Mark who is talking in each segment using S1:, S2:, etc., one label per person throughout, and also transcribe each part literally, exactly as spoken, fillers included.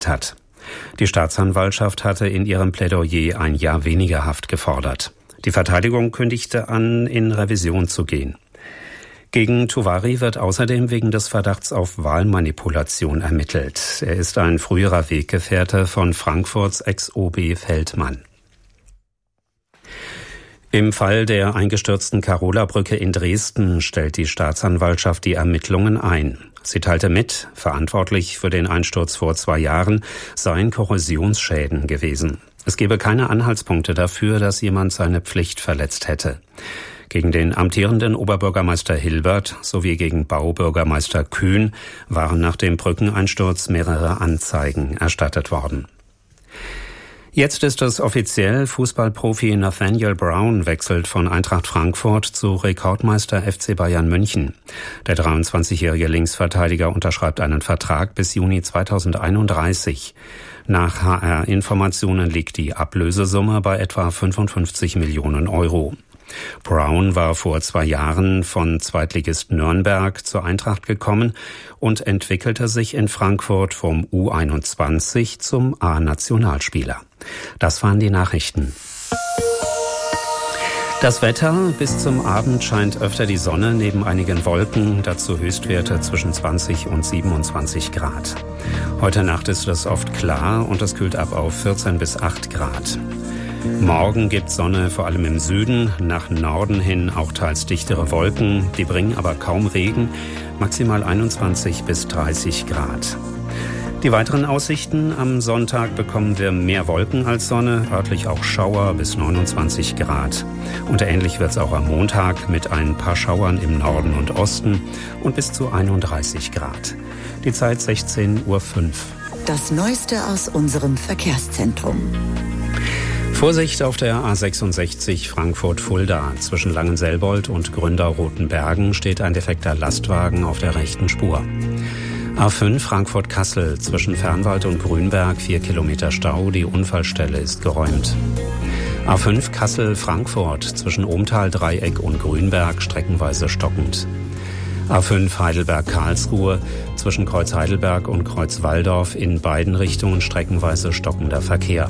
S1: hat. Die Staatsanwaltschaft hatte in ihrem Plädoyer ein Jahr weniger Haft gefordert. Die Verteidigung kündigte an, in Revision zu gehen. Gegen Tuwari wird außerdem wegen des Verdachts auf Wahlmanipulation ermittelt. Er ist ein früherer Weggefährte von Frankfurts Ex-O B Feldmann. Im Fall der eingestürzten Karola-Brücke in Dresden stellt die Staatsanwaltschaft die Ermittlungen ein. Sie teilte mit, verantwortlich für den Einsturz vor zwei Jahren seien Korrosionsschäden gewesen. Es gebe keine Anhaltspunkte dafür, dass jemand seine Pflicht verletzt hätte. Gegen den amtierenden Oberbürgermeister Hilbert sowie gegen Baubürgermeister Kühn waren nach dem Brückeneinsturz mehrere Anzeigen erstattet worden. Jetzt ist es offiziell, Fußballprofi Nathaniel Brown wechselt von Eintracht Frankfurt zu Rekordmeister F C Bayern München. Der dreiundzwanzigjährige Linksverteidiger unterschreibt einen Vertrag bis Juni zweitausendeinunddreißig. Nach H R-Informationen liegt die Ablösesumme bei etwa fünfundfünfzig Millionen Euro. Brown war vor zwei Jahren von Zweitligist Nürnberg zur Eintracht gekommen und entwickelte sich in Frankfurt vom U einundzwanzig zum A-Nationalspieler. Das waren die Nachrichten. Das Wetter: bis zum Abend scheint öfter die Sonne neben einigen Wolken, dazu Höchstwerte zwischen zwanzig und siebenundzwanzig Grad. Heute Nacht ist es oft klar und es kühlt ab auf vierzehn bis acht Grad. Morgen gibt Sonne vor allem im Süden, nach Norden hin auch teils dichtere Wolken, die bringen aber kaum Regen, maximal einundzwanzig bis dreißig Grad. Die weiteren Aussichten: am Sonntag bekommen wir mehr Wolken als Sonne, örtlich auch Schauer bis neunundzwanzig Grad. Und ähnlich wird es auch am Montag mit ein paar Schauern im Norden und Osten und bis zu einunddreißig Grad. Die Zeit sechzehn Uhr fünf.
S2: Das Neueste aus unserem Verkehrszentrum.
S1: Vorsicht auf der A sechsundsechzig Frankfurt-Fulda. Zwischen Langenselbold und Gründau-Rotenbergen steht ein defekter Lastwagen auf der rechten Spur. A fünf Frankfurt-Kassel. Zwischen Fernwald und Grünberg vier Kilometer Stau. Die Unfallstelle ist geräumt. A fünf Kassel-Frankfurt. Zwischen Ohmtal-Dreieck und Grünberg streckenweise stockend. A fünf Heidelberg-Karlsruhe. Zwischen Kreuz Heidelberg und Kreuz Walldorf in beiden Richtungen streckenweise stockender Verkehr.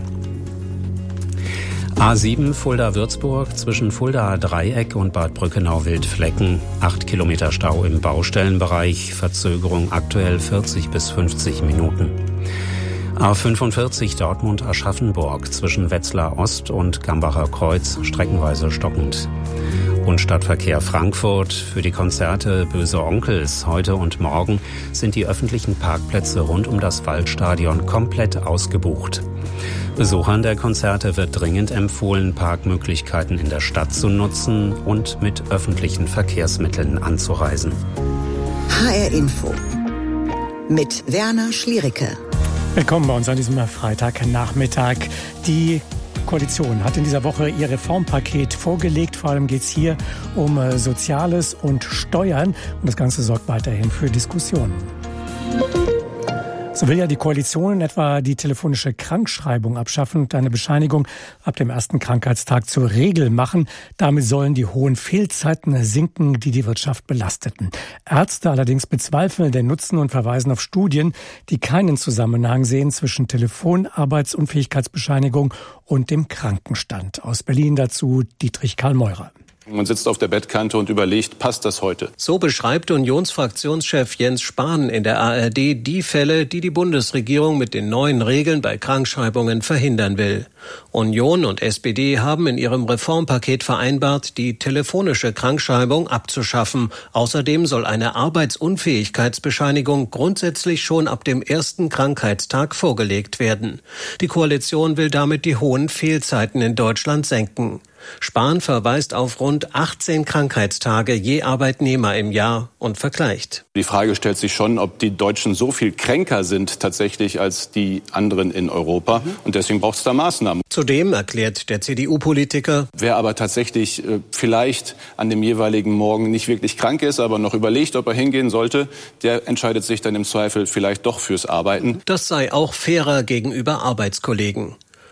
S1: A sieben Fulda-Würzburg. Zwischen Fulda-Dreieck und Bad Brückenau-Wildflecken acht Kilometer Stau im Baustellenbereich, Verzögerung aktuell vierzig bis fünfzig Minuten. A fünfundvierzig Dortmund-Aschaffenburg. Zwischen Wetzlar Ost und Gambacher Kreuz streckenweise stockend. Und Stadtverkehr Frankfurt. Für die Konzerte Böse Onkels heute und morgen sind die öffentlichen Parkplätze rund um das Waldstadion komplett ausgebucht. Besuchern der Konzerte wird dringend empfohlen, Parkmöglichkeiten in der Stadt zu nutzen und mit öffentlichen Verkehrsmitteln anzureisen.
S2: H R Info mit Werner Schliericke.
S3: Willkommen bei uns an diesem Freitagnachmittag. Die Koalition hat in dieser Woche ihr Reformpaket vorgelegt. Vor allem geht es hier um Soziales und Steuern. Und das Ganze sorgt weiterhin für Diskussionen. So will ja die Koalition in etwa die telefonische Krankschreibung abschaffen und eine Bescheinigung ab dem ersten Krankheitstag zur Regel machen. Damit sollen die hohen Fehlzeiten sinken, die die Wirtschaft belasteten. Ärzte allerdings bezweifeln den Nutzen und verweisen auf Studien, die keinen Zusammenhang sehen zwischen Telefon-, Arbeitsunfähigkeitsbescheinigung und dem Krankenstand. Aus Berlin dazu Dietrich Karl Meurer.
S4: Man sitzt auf der Bettkante und überlegt, passt das heute?
S5: So beschreibt Unionsfraktionschef Jens Spahn in der A R D die Fälle, die die Bundesregierung mit den neuen Regeln bei Krankschreibungen verhindern will. Union und S P D haben in ihrem Reformpaket vereinbart, die telefonische Krankschreibung abzuschaffen. Außerdem soll eine Arbeitsunfähigkeitsbescheinigung grundsätzlich schon ab dem ersten Krankheitstag vorgelegt werden. Die Koalition will damit die hohen Fehlzeiten in Deutschland senken. Spahn verweist auf rund achtzehn Krankheitstage je Arbeitnehmer im Jahr und vergleicht.
S4: Die Frage stellt sich schon, ob die Deutschen so viel kränker sind tatsächlich als die anderen in Europa. Mhm. Und deswegen braucht es da Maßnahmen.
S5: Zudem erklärt der C D U-Politiker:
S4: Wer aber tatsächlich äh, vielleicht an dem jeweiligen Morgen nicht wirklich krank ist, aber noch überlegt, ob er hingehen sollte, der entscheidet sich dann im Zweifel vielleicht doch fürs Arbeiten.
S5: Das sei auch fairer gegenüber Arbeitskollegen.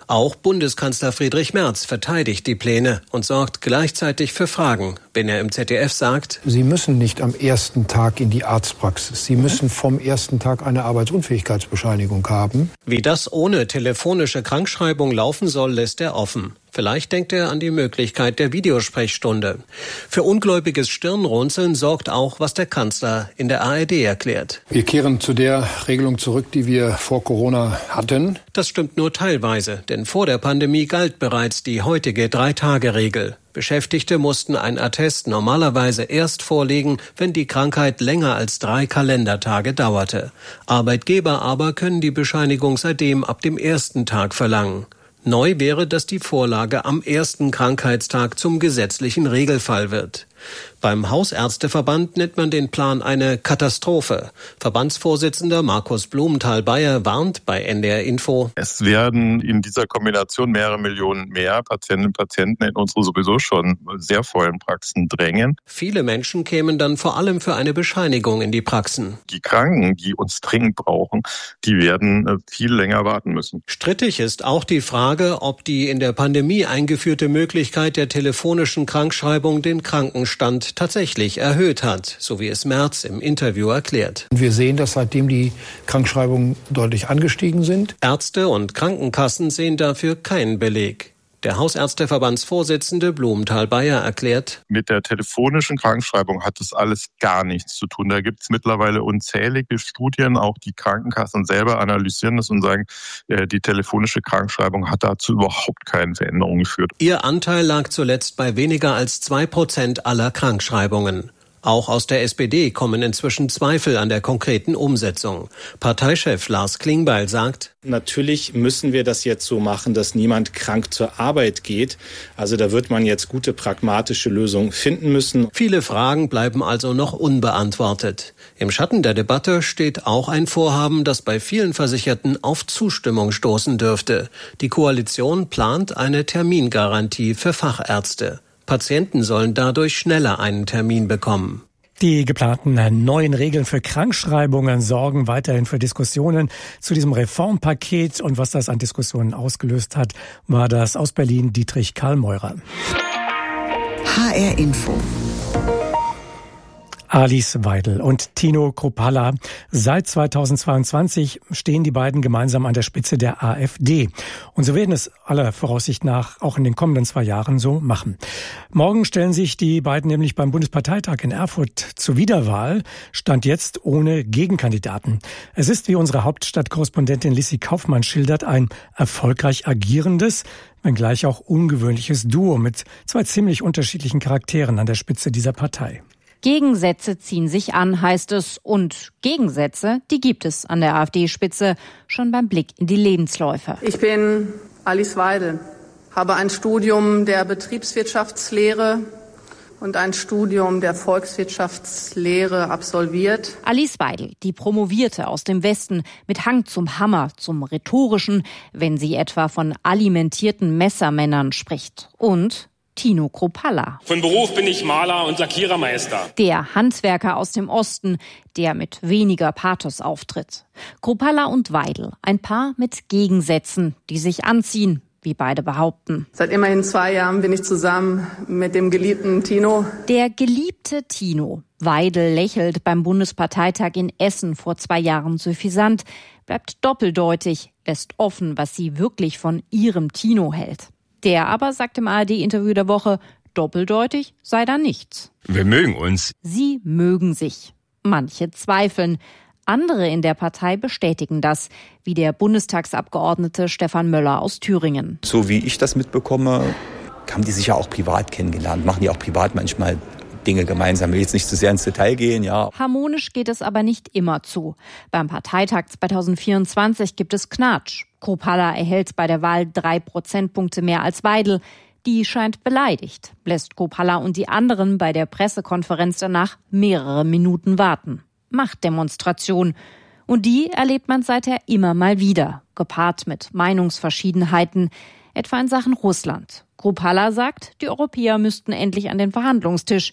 S5: Auch Bundeskanzler Friedrich Merz verteidigt die Pläne und sorgt gleichzeitig für Fragen, wenn er im Z D F sagt:
S6: Sie müssen nicht am ersten Tag in die Arztpraxis. Sie müssen vom ersten Tag eine Arbeitsunfähigkeitsbescheinigung haben.
S5: Wie das ohne telefonische Krankschreibung laufen soll, lässt er offen. Vielleicht denkt er an die Möglichkeit der Videosprechstunde. Für ungläubiges Stirnrunzeln sorgt auch, was der Kanzler in der A R D erklärt.
S6: Wir kehren zu der Regelung zurück, die wir vor Corona hatten.
S5: Das stimmt nur teilweise, denn vor der Pandemie galt bereits die heutige Drei-Tage-Regel. Beschäftigte mussten ein Attest normalerweise erst vorlegen, wenn die Krankheit länger als drei Kalendertage dauerte. Arbeitgeber aber können die Bescheinigung seitdem ab dem ersten Tag verlangen. Neu wäre, dass die Vorlage am ersten Krankheitstag zum gesetzlichen Regelfall wird. Beim Hausärzteverband nennt man den Plan eine Katastrophe. Verbandsvorsitzender Markus Blumenthal-Beyer warnt bei N D R Info:
S7: Es werden in dieser Kombination mehrere Millionen mehr Patientinnen und Patienten in unsere sowieso schon sehr vollen Praxen drängen.
S5: Viele Menschen kämen dann vor allem für eine Bescheinigung in die Praxen.
S7: Die Kranken, die uns dringend brauchen, die werden viel länger warten müssen.
S5: Strittig ist auch die Frage, ob die in der Pandemie eingeführte Möglichkeit der telefonischen Krankschreibung den Krankenstand tatsächlich erhöht hat, so wie es Merz im Interview erklärt.
S6: Wir sehen, dass seitdem die Krankschreibungen deutlich angestiegen sind.
S5: Ärzte und Krankenkassen sehen dafür keinen Beleg. Der Hausärzteverbandsvorsitzende Blumenthal-Beyer erklärt:
S7: Mit der telefonischen Krankschreibung hat das alles gar nichts zu tun. Da gibt es mittlerweile unzählige Studien, auch die Krankenkassen selber analysieren das und sagen, die telefonische Krankschreibung hat dazu überhaupt keine Veränderung geführt.
S5: Ihr Anteil lag zuletzt bei weniger als zwei Prozent aller Krankschreibungen. Auch aus der S P D kommen inzwischen Zweifel an der konkreten Umsetzung. Parteichef Lars Klingbeil sagt:
S8: Natürlich müssen wir das jetzt so machen, dass niemand krank zur Arbeit geht. Also da wird man jetzt gute pragmatische Lösungen finden müssen.
S5: Viele Fragen bleiben also noch unbeantwortet. Im Schatten der Debatte steht auch ein Vorhaben, das bei vielen Versicherten auf Zustimmung stoßen dürfte. Die Koalition plant eine Termingarantie für Fachärzte. Patienten sollen dadurch schneller einen Termin bekommen.
S3: Die geplanten neuen Regeln für Krankschreibungen sorgen weiterhin für Diskussionen zu diesem Reformpaket. Und was das an Diskussionen ausgelöst hat, war das aus Berlin Dietrich Karlmeurer.
S2: H R Info.
S3: Alice Weidel und Tino Kruppalla. Seit zweitausendzweiundzwanzig stehen die beiden gemeinsam an der Spitze der AfD. Und so werden es aller Voraussicht nach auch in den kommenden zwei Jahren so machen. Morgen stellen sich die beiden nämlich beim Bundesparteitag in Erfurt zur Wiederwahl, Stand jetzt ohne Gegenkandidaten. Es ist, wie unsere Hauptstadtkorrespondentin Lissy Kaufmann schildert, ein erfolgreich agierendes, wenngleich auch ungewöhnliches Duo mit zwei ziemlich unterschiedlichen Charakteren an der Spitze dieser Partei.
S9: Gegensätze ziehen sich an, heißt es. Und Gegensätze, die gibt es an der AfD-Spitze, schon beim Blick in die Lebensläufe.
S10: Ich bin Alice Weidel, habe ein Studium der Betriebswirtschaftslehre und ein Studium der Volkswirtschaftslehre absolviert.
S9: Alice Weidel, die Promovierte aus dem Westen, mit Hang zum Hammer, zum Rhetorischen, wenn sie etwa von alimentierten Messermännern spricht. Und Tino Kruppalla.
S11: Von Beruf bin ich Maler und Lackierermeister.
S9: Der Handwerker aus dem Osten, der mit weniger Pathos auftritt. Kruppalla und Weidel, ein Paar mit Gegensätzen, die sich anziehen, wie beide behaupten.
S10: Seit immerhin zwei Jahren bin ich zusammen mit dem geliebten Tino.
S9: Der geliebte Tino. Weidel lächelt beim Bundesparteitag in Essen vor zwei Jahren suffisant, bleibt doppeldeutig, lässt offen, was sie wirklich von ihrem Tino hält. Der aber sagt im A R D-Interview der Woche, doppeldeutig sei da nichts.
S12: Wir mögen uns.
S9: Sie mögen sich. Manche zweifeln. Andere in der Partei bestätigen das, wie der Bundestagsabgeordnete Stefan Möller aus Thüringen.
S13: So wie ich das mitbekomme, haben die sich ja auch privat kennengelernt, machen die auch privat manchmal Dinge gemeinsam. Ich will jetzt nicht zu sehr ins Detail gehen, ja.
S9: Harmonisch geht es aber nicht immer zu. Beim Parteitag zweitausendvierundzwanzig gibt es Knatsch. Kruppalla erhält bei der Wahl drei Prozentpunkte mehr als Weidel. Die scheint beleidigt, lässt Kruppalla und die anderen bei der Pressekonferenz danach mehrere Minuten warten. Machtdemonstration. Und die erlebt man seither immer mal wieder, gepaart mit Meinungsverschiedenheiten, etwa in Sachen Russland. Kruppalla sagt, die Europäer müssten endlich an den Verhandlungstisch.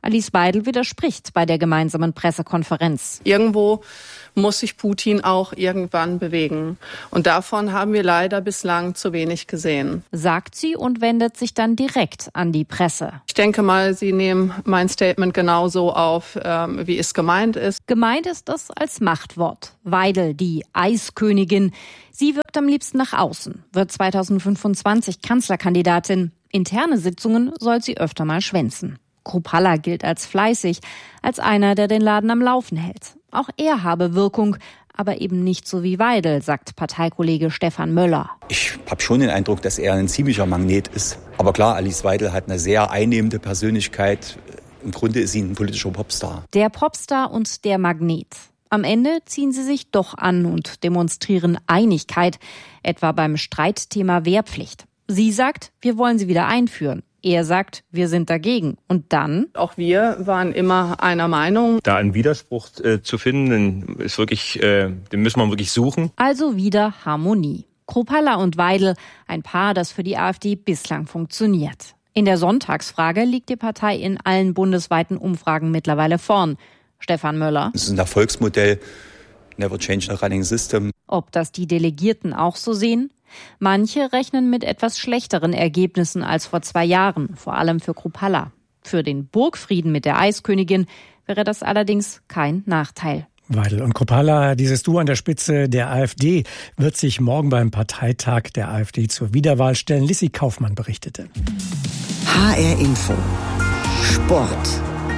S9: Alice Weidel widerspricht bei der gemeinsamen Pressekonferenz.
S10: Irgendwo muss sich Putin auch irgendwann bewegen. Und davon haben wir leider bislang zu wenig gesehen.
S9: Sagt sie und wendet sich dann direkt an die Presse.
S10: Ich denke mal, Sie nehmen mein Statement genauso auf, ähm, wie es gemeint ist.
S9: Gemeint ist das als Machtwort. Weidel, die Eiskönigin, sie wirkt am liebsten nach außen, wird zweitausendfünfundzwanzig Kanzlerkandidatin. Interne Sitzungen soll sie öfter mal schwänzen. Kruppalla gilt als fleißig, als einer, der den Laden am Laufen hält. Auch er habe Wirkung, aber eben nicht so wie Weidel, sagt Parteikollege Stefan Möller.
S13: Ich habe schon den Eindruck, dass er ein ziemlicher Magnet ist. Aber klar, Alice Weidel hat eine sehr einnehmende Persönlichkeit. Im Grunde ist sie ein politischer Popstar.
S9: Der Popstar und der Magnet. Am Ende ziehen sie sich doch an und demonstrieren Einigkeit, etwa beim Streitthema Wehrpflicht. Sie sagt, wir wollen sie wieder einführen. Er sagt, wir sind dagegen. Und dann?
S10: Auch wir waren immer einer Meinung.
S12: Da einen Widerspruch äh, zu finden, ist wirklich, äh, den müssen wir wirklich suchen.
S9: Also wieder Harmonie. Kruppalla und Weidel, ein Paar, das für die AfD bislang funktioniert. In der Sonntagsfrage liegt die Partei in allen bundesweiten Umfragen mittlerweile vorn. Stefan Möller.
S13: Es ist ein Erfolgsmodell. Never change the running system.
S9: Ob das die Delegierten auch so sehen? Manche rechnen mit etwas schlechteren Ergebnissen als vor zwei Jahren, vor allem für Kruppalla. Für den Burgfrieden mit der Eiskönigin wäre das allerdings kein Nachteil.
S3: Weidel und Kruppalla, dieses Duo an der Spitze der AfD, wird sich morgen beim Parteitag der AfD zur Wiederwahl stellen. Lissi Kaufmann berichtete.
S2: H R Info. Sport.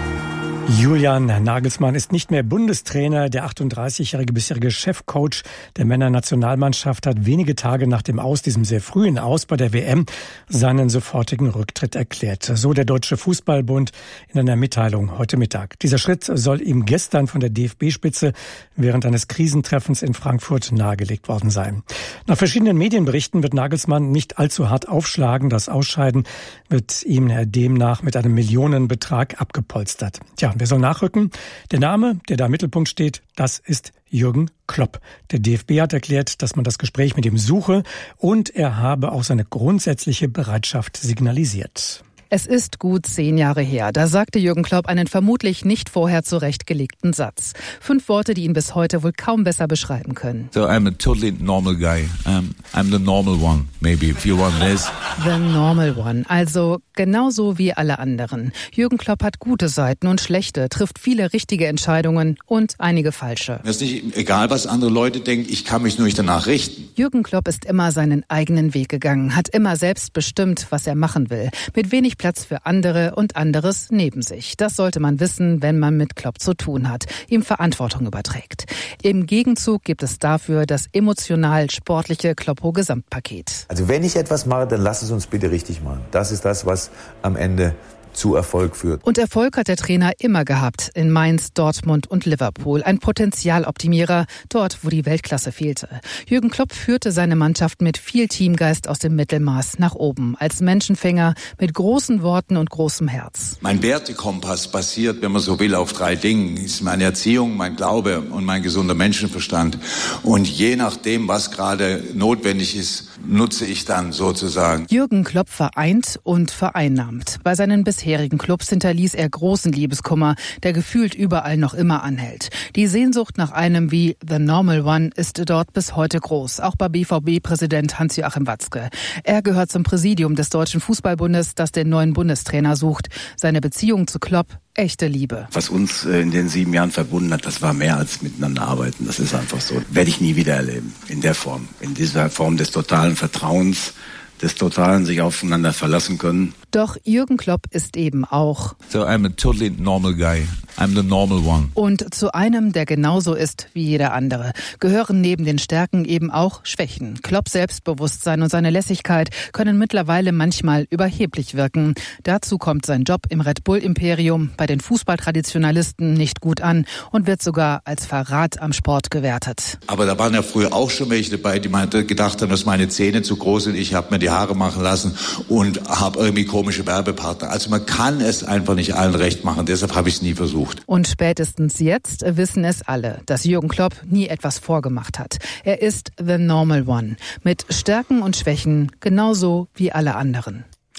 S3: Julian Nagelsmann ist nicht mehr Bundestrainer. Der achtunddreißigjährige bisherige Chefcoach der Männernationalmannschaft hat wenige Tage nach dem Aus, diesem sehr frühen Aus bei der W M, seinen sofortigen Rücktritt erklärt. So der Deutsche Fußballbund in einer Mitteilung heute Mittag. Dieser Schritt soll ihm gestern von der D F B-Spitze während eines Krisentreffens in Frankfurt nahegelegt worden sein. Nach verschiedenen Medienberichten wird Nagelsmann nicht allzu hart aufschlagen. Das Ausscheiden wird ihm demnach mit einem Millionenbetrag abgepolstert. Tja, wer soll nachrücken? Der Name, der da im Mittelpunkt steht, das ist Jürgen Klopp. Der D F B hat erklärt, dass man das Gespräch mit ihm suche und er habe auch seine grundsätzliche Bereitschaft signalisiert.
S14: Es ist gut zehn Jahre her. Da sagte Jürgen Klopp einen vermutlich nicht vorher zurechtgelegten Satz. Fünf Worte, die ihn bis heute wohl kaum besser beschreiben können.
S15: So I'm a totally normal guy. Um, I'm the normal one, maybe, if you want this.
S14: The normal one, also genauso wie alle anderen. Jürgen Klopp hat gute Seiten und schlechte, trifft viele richtige Entscheidungen und einige falsche.
S16: Mir ist nicht egal, was andere Leute denken, ich kann mich nur nicht danach richten.
S14: Jürgen Klopp ist immer seinen eigenen Weg gegangen, hat immer selbst bestimmt, was er machen will. Mit wenig Platz für andere und anderes neben sich. Das sollte man wissen, wenn man mit Klopp zu tun hat, ihm Verantwortung überträgt. Im Gegenzug gibt es dafür das emotional-sportliche Kloppo-Gesamtpaket.
S17: Also wenn ich etwas mache, dann lass es uns bitte richtig machen. Das ist das, was am Ende zu Erfolg führt.
S14: Und Erfolg hat der Trainer immer gehabt. In Mainz, Dortmund und Liverpool. Ein Potenzialoptimierer, dort, wo die Weltklasse fehlte. Jürgen Klopp führte seine Mannschaft mit viel Teamgeist aus dem Mittelmaß nach oben. Als Menschenfänger mit großen Worten und großem Herz.
S16: Mein Wertekompass basiert, wenn man so will, auf drei Dingen. Das ist meine Erziehung, mein Glaube und mein gesunder Menschenverstand. Und je nachdem, was gerade notwendig ist, nutze ich dann sozusagen.
S14: Jürgen Klopp vereint und vereinnahmt. Bei seinen bisherigen Clubs hinterließ er großen Liebeskummer, der gefühlt überall noch immer anhält. Die Sehnsucht nach einem wie The Normal One ist dort bis heute groß, auch bei B V B-Präsident Hans-Joachim Watzke. Er gehört zum Präsidium des Deutschen Fußballbundes, das den neuen Bundestrainer sucht. Seine Beziehung zu Klopp, echte Liebe.
S18: Was uns in den sieben Jahren verbunden hat, das war mehr als miteinander arbeiten. Das ist einfach so. Werde ich nie wieder erleben. In der Form. In dieser Form des totalen Vertrauens, des totalen sich aufeinander verlassen können.
S14: Doch Jürgen Klopp ist eben auch
S15: So I'm a totally normal guy. I'm the normal one.
S14: Und zu einem, der genauso ist wie jeder andere, gehören neben den Stärken eben auch Schwächen. Klopps Selbstbewusstsein und seine Lässigkeit können mittlerweile manchmal überheblich wirken. Dazu kommt sein Job im Red Bull-Imperium bei den Fußballtraditionalisten nicht gut an und wird sogar als Verrat am Sport gewertet.
S16: Aber da waren ja früher auch schon welche dabei, die gedacht haben, dass meine Zähne zu groß sind. Ich habe mir die Haare machen lassen und habe irgendwie komische Werbepartner. Also man kann es einfach nicht allen recht machen. Deshalb habe ich es nie versucht.
S14: Und spätestens jetzt wissen es alle, dass Jürgen Klopp nie etwas vorgemacht hat. Er ist the normal one. Mit Stärken und Schwächen genauso wie alle anderen.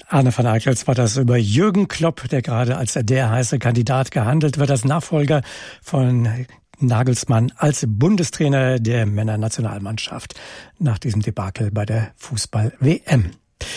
S3: Arne van Eickels war das über Jürgen Klopp, der gerade als der heiße Kandidat gehandelt wird, als Nachfolger von Nagelsmann als Bundestrainer der Männernationalmannschaft nach diesem Debakel bei der Fußball-W M.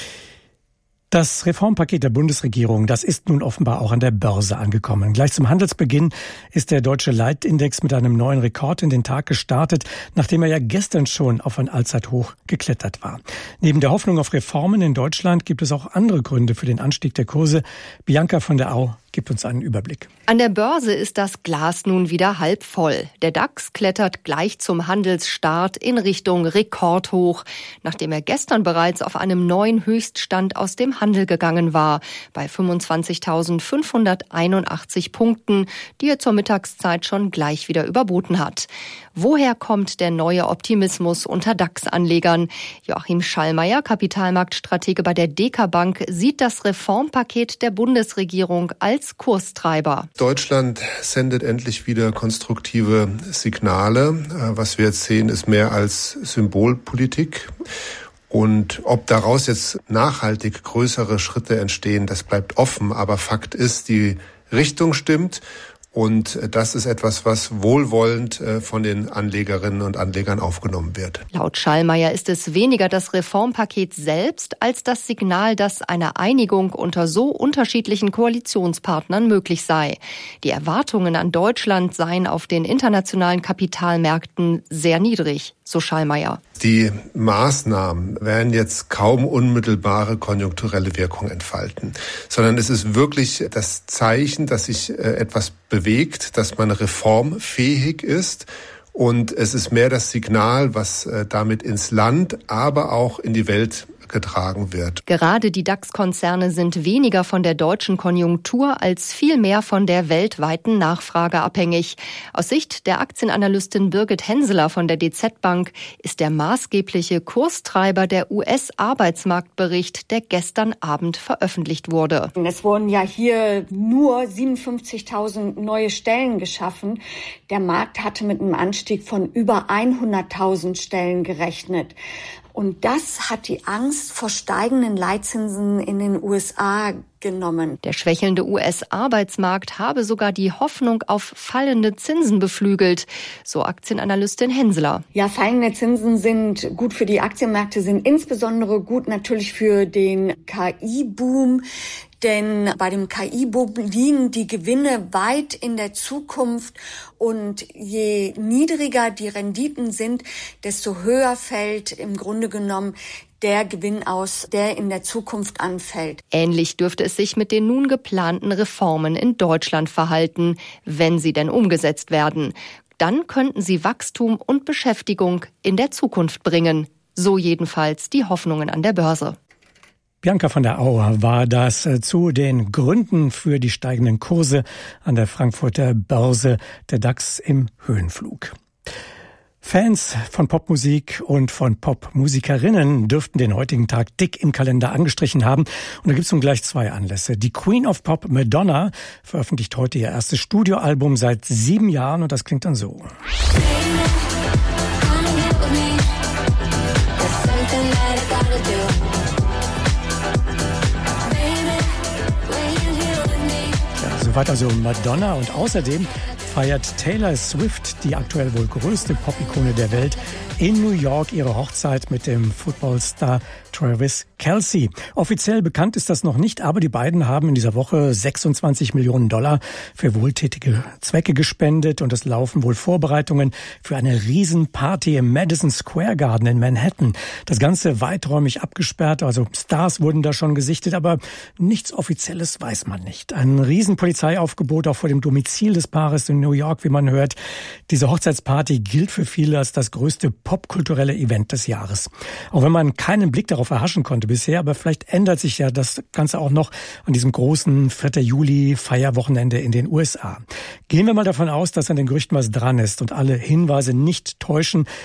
S3: Das Reformpaket der Bundesregierung, das ist nun offenbar auch an der Börse angekommen. Gleich zum Handelsbeginn ist der deutsche Leitindex mit einem neuen Rekord in den Tag gestartet, nachdem er ja gestern schon auf ein Allzeithoch geklettert war. Neben der Hoffnung auf Reformen in Deutschland gibt es auch andere Gründe für den Anstieg der Kurse. Bianca von der Au gibt uns einen Überblick.
S19: An der Börse ist das Glas nun wieder halb voll. Der DAX klettert gleich zum Handelsstart in Richtung Rekordhoch, nachdem er gestern bereits auf einem neuen Höchststand aus dem Handel gegangen war, bei fünfundzwanzigtausendfünfhunderteinundachtzig Punkten, die er zur Mittagszeit schon gleich wieder überboten hat. Woher kommt der neue Optimismus unter DAX-Anlegern? Joachim Schallmeier, Kapitalmarktstratege bei der Deka Bank, sieht das Reformpaket der Bundesregierung als Kurstreiber.
S20: Deutschland sendet endlich wieder konstruktive Signale. Was wir jetzt sehen, ist mehr als Symbolpolitik. Und ob daraus jetzt nachhaltig größere Schritte entstehen, das bleibt offen. Aber Fakt ist, die Richtung stimmt. Und das ist etwas, was wohlwollend von den Anlegerinnen und Anlegern aufgenommen wird.
S19: Laut Schallmeier ist es weniger das Reformpaket selbst als das Signal, dass eine Einigung unter so unterschiedlichen Koalitionspartnern möglich sei. Die Erwartungen an Deutschland seien auf den internationalen Kapitalmärkten sehr niedrig, so Schallmeier.
S20: Die Maßnahmen werden jetzt kaum unmittelbare konjunkturelle Wirkung entfalten, sondern es ist wirklich das Zeichen, dass sich etwas bewegt, dass man reformfähig ist. Und es ist mehr das Signal, was damit ins Land, aber auch in die Welt getragen wird.
S19: Gerade die DAX-Konzerne sind weniger von der deutschen Konjunktur als vielmehr von der weltweiten Nachfrage abhängig. Aus Sicht der Aktienanalystin Birgit Henseler von der D Z Bank ist der maßgebliche Kurstreiber der U S-Arbeitsmarktbericht, der gestern Abend veröffentlicht wurde.
S21: Es wurden ja hier nur siebenundfünfzigtausend neue Stellen geschaffen. Der Markt hatte mit einem Anstieg von über hunderttausend Stellen gerechnet. Und das hat die Angst vor steigenden Leitzinsen in den U S A genommen.
S19: Der schwächelnde U S-Arbeitsmarkt habe sogar die Hoffnung auf fallende Zinsen beflügelt, so Aktienanalystin Henseler.
S21: Ja, fallende Zinsen sind gut für die Aktienmärkte, sind insbesondere gut natürlich für den K I-Boom. Denn bei dem K I-Boom liegen die Gewinne weit in der Zukunft und je niedriger die Renditen sind, desto höher fällt im Grunde genommen der Gewinn aus, der in der Zukunft anfällt.
S19: Ähnlich dürfte es sich mit den nun geplanten Reformen in Deutschland verhalten, wenn sie denn umgesetzt werden. Dann könnten sie Wachstum und Beschäftigung in der Zukunft bringen. So jedenfalls die Hoffnungen an der Börse.
S3: Bianca von der Au war das zu den Gründen für die steigenden Kurse an der Frankfurter Börse, der DAX im Höhenflug. Fans von Popmusik und von Popmusikerinnen dürften den heutigen Tag dick im Kalender angestrichen haben. Und da gibt es nun gleich zwei Anlässe. Die Queen of Pop, Madonna, veröffentlicht heute ihr erstes Studioalbum seit sieben Jahren und das klingt dann so. Soweit also Madonna und außerdem feiert Taylor Swift, die aktuell wohl größte Pop-Ikone der Welt, in New York ihre Hochzeit mit dem Footballstar Travis Kelce. Offiziell bekannt ist das noch nicht, aber die beiden haben in dieser Woche sechsundzwanzig Millionen Dollar für wohltätige Zwecke gespendet und es laufen wohl Vorbereitungen für eine Riesenparty im Madison Square Garden in Manhattan. Das Ganze weiträumig abgesperrt, also Stars wurden da schon gesichtet, aber nichts Offizielles weiß man nicht. Ein Riesenpolizeiaufgebot auch vor dem Domizil des Paares in New York, wie man hört. Diese Hochzeitsparty gilt für viele als das größte popkulturelle Event des Jahres. Auch wenn man keinen Blick darauf erhaschen konnte bisher, aber vielleicht ändert sich ja das Ganze auch noch an diesem großen vierten Juli Feierwochenende in den U S A. Gehen wir mal davon aus, dass an den Gerüchten was dran ist und alle Hinweise nicht täuschen.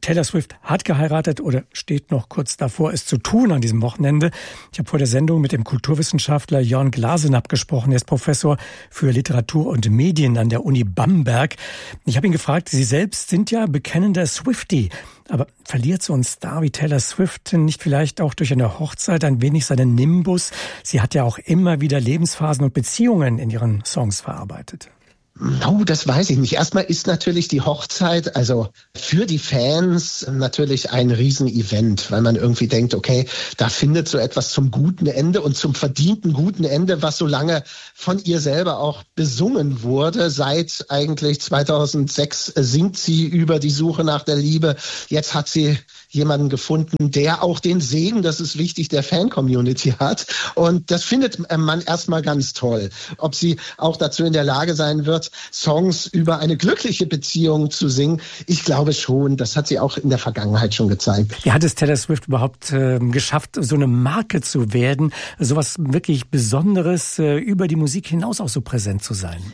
S3: Taylor Swift hat geheiratet oder steht noch kurz davor, es zu tun an diesem Wochenende. Ich habe vor der Sendung mit dem Kulturwissenschaftler Jörn Glasenapp gesprochen. Er ist Professor für Literatur und Medien an der Uni Bamberg. Ich habe ihn gefragt, Sie selbst sind ja bekennender Swiftie. Aber verliert so ein Star wie Taylor Swift nicht vielleicht auch durch eine Hochzeit ein wenig seinen Nimbus? Sie hat ja auch immer wieder Lebensphasen und Beziehungen in ihren Songs verarbeitet.
S1: Oh, das weiß ich nicht. Erstmal ist natürlich die Hochzeit, also für die Fans natürlich ein Riesenevent, weil man irgendwie denkt, okay, da findet so etwas zum guten Ende und zum verdienten guten Ende, was so lange von ihr selber auch besungen wurde. Seit eigentlich zweitausendsechs singt sie über die Suche nach der Liebe. Jetzt hat sie jemanden gefunden, der auch den Segen, das ist wichtig, der Fan-Community hat. Und das findet man erstmal ganz toll. Ob sie auch dazu in der Lage sein wird, Songs über eine glückliche Beziehung zu singen, ich glaube schon. Das hat sie auch in der Vergangenheit schon gezeigt.
S3: Wie hat es Taylor Swift überhaupt äh, geschafft, so eine Marke zu werden, sowas wirklich Besonderes, äh, über die Musik hinaus auch so präsent zu sein?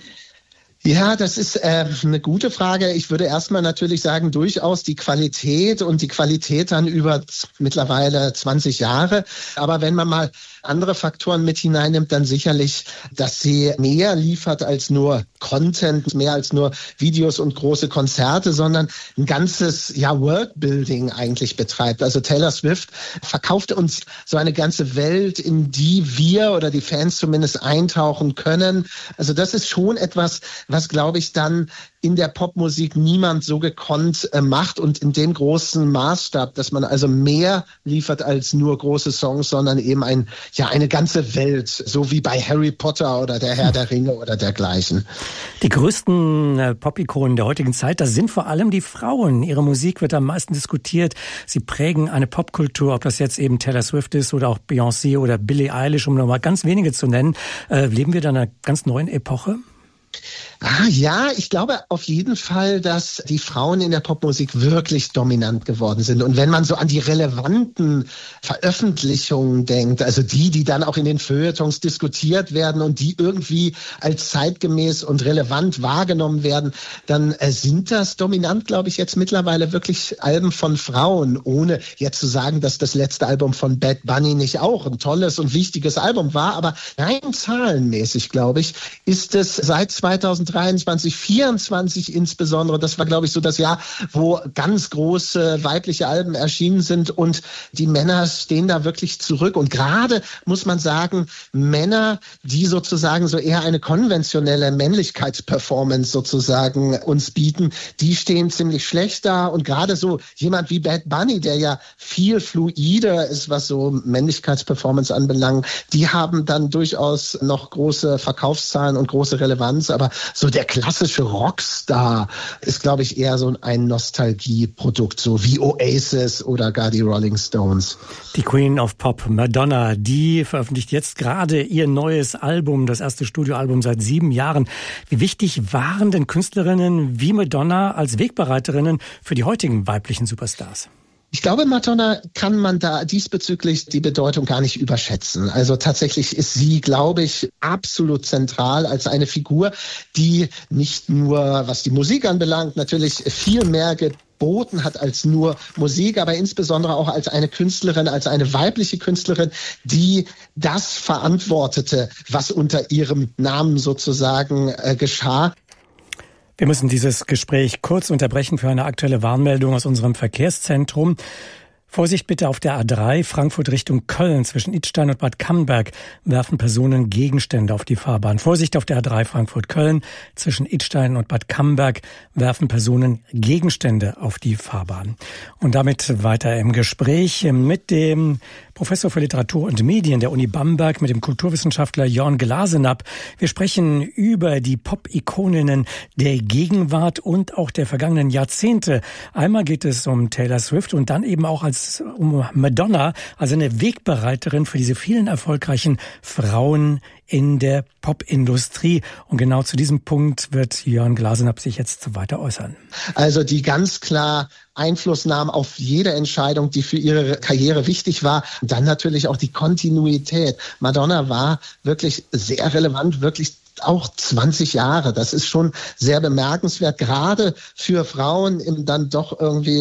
S1: Ja, das ist äh, eine gute Frage. Ich würde erstmal natürlich sagen, durchaus die Qualität und die Qualität dann über mittlerweile zwanzig Jahre. Aber wenn man mal andere Faktoren mit hineinnimmt, dann sicherlich, dass sie mehr liefert als nur Content, mehr als nur Videos und große Konzerte, sondern ein ganzes ja, Worldbuilding eigentlich betreibt. Also Taylor Swift verkauft uns so eine ganze Welt, in die wir oder die Fans zumindest eintauchen können. Also das ist schon etwas, was, glaube ich, dann in der Popmusik niemand so gekonnt äh, macht und in dem großen Maßstab, dass man also mehr liefert als nur große Songs, sondern eben ein ja eine ganze Welt, so wie bei Harry Potter oder der Herr der Ringe oder dergleichen.
S3: Die größten äh, Pop-Ikonen der heutigen Zeit, das sind vor allem die Frauen. Ihre Musik wird am meisten diskutiert. Sie prägen eine Popkultur, ob das jetzt eben Taylor Swift ist oder auch Beyoncé oder Billie Eilish, um nur mal ganz wenige zu nennen. Äh, leben wir da in einer ganz neuen Epoche?
S1: Ah, ja, ich glaube auf jeden Fall, dass die Frauen in der Popmusik wirklich dominant geworden sind. Und wenn man so an die relevanten Veröffentlichungen denkt, also die, die dann auch in den Feuilletons diskutiert werden und die irgendwie als zeitgemäß und relevant wahrgenommen werden, dann äh, sind das dominant, glaube ich, jetzt mittlerweile wirklich Alben von Frauen, ohne jetzt zu sagen, dass das letzte Album von Bad Bunny nicht auch ein tolles und wichtiges Album war. Aber rein zahlenmäßig, glaube ich, ist es seit zweitausenddreiundzwanzig, vierundzwanzig insbesondere, das war, glaube ich, so das Jahr, wo ganz große weibliche Alben erschienen sind und die Männer stehen da wirklich zurück. Und gerade muss man sagen, Männer, die sozusagen so eher eine konventionelle Männlichkeitsperformance sozusagen uns bieten, die stehen ziemlich schlecht da. Und gerade so jemand wie Bad Bunny, der ja viel fluider ist, was so Männlichkeitsperformance anbelangt, die haben dann durchaus noch große Verkaufszahlen und große Relevanz, aber so der klassische Rockstar ist, glaube ich, eher so ein Nostalgieprodukt, so wie Oasis oder gar die Rolling Stones.
S3: Die Queen of Pop, Madonna, die veröffentlicht jetzt gerade ihr neues Album, das erste Studioalbum seit sieben Jahren. Wie wichtig waren denn Künstlerinnen wie Madonna als Wegbereiterinnen für die heutigen weiblichen Superstars?
S1: Ich glaube, Madonna kann man da diesbezüglich die Bedeutung gar nicht überschätzen. Also tatsächlich ist sie, glaube ich, absolut zentral als eine Figur, die nicht nur, was die Musik anbelangt, natürlich viel mehr geboten hat als nur Musik, aber insbesondere auch als eine Künstlerin, als eine weibliche Künstlerin, die das verantwortete, was unter ihrem Namen sozusagen äh, geschah.
S3: Wir müssen dieses Gespräch kurz unterbrechen für eine aktuelle Warnmeldung aus unserem Verkehrszentrum. Vorsicht bitte auf der A drei, Frankfurt Richtung Köln. Zwischen Idstein und Bad Camberg werfen Personen Gegenstände auf die Fahrbahn. Vorsicht auf der A drei, Frankfurt-Köln. Zwischen Idstein und Bad Camberg werfen Personen Gegenstände auf die Fahrbahn. Und damit weiter im Gespräch mit dem Professor für Literatur und Medien der Uni Bamberg, mit dem Kulturwissenschaftler Jörn Glasenapp. Wir sprechen über die Pop-Ikoninnen der Gegenwart und auch der vergangenen Jahrzehnte. Einmal geht es um Taylor Swift und dann eben auch als um Madonna, also eine Wegbereiterin für diese vielen erfolgreichen Frauen in der Popindustrie. Und genau zu diesem Punkt wird Jörn Glasenapp sich jetzt weiter äußern.
S1: Also die ganz klar Einfluss nahm auf jede Entscheidung, die für ihre Karriere wichtig war. Und dann natürlich auch die Kontinuität. Madonna war wirklich sehr relevant, wirklich auch zwanzig Jahre. Das ist schon sehr bemerkenswert, gerade für Frauen im dann doch irgendwie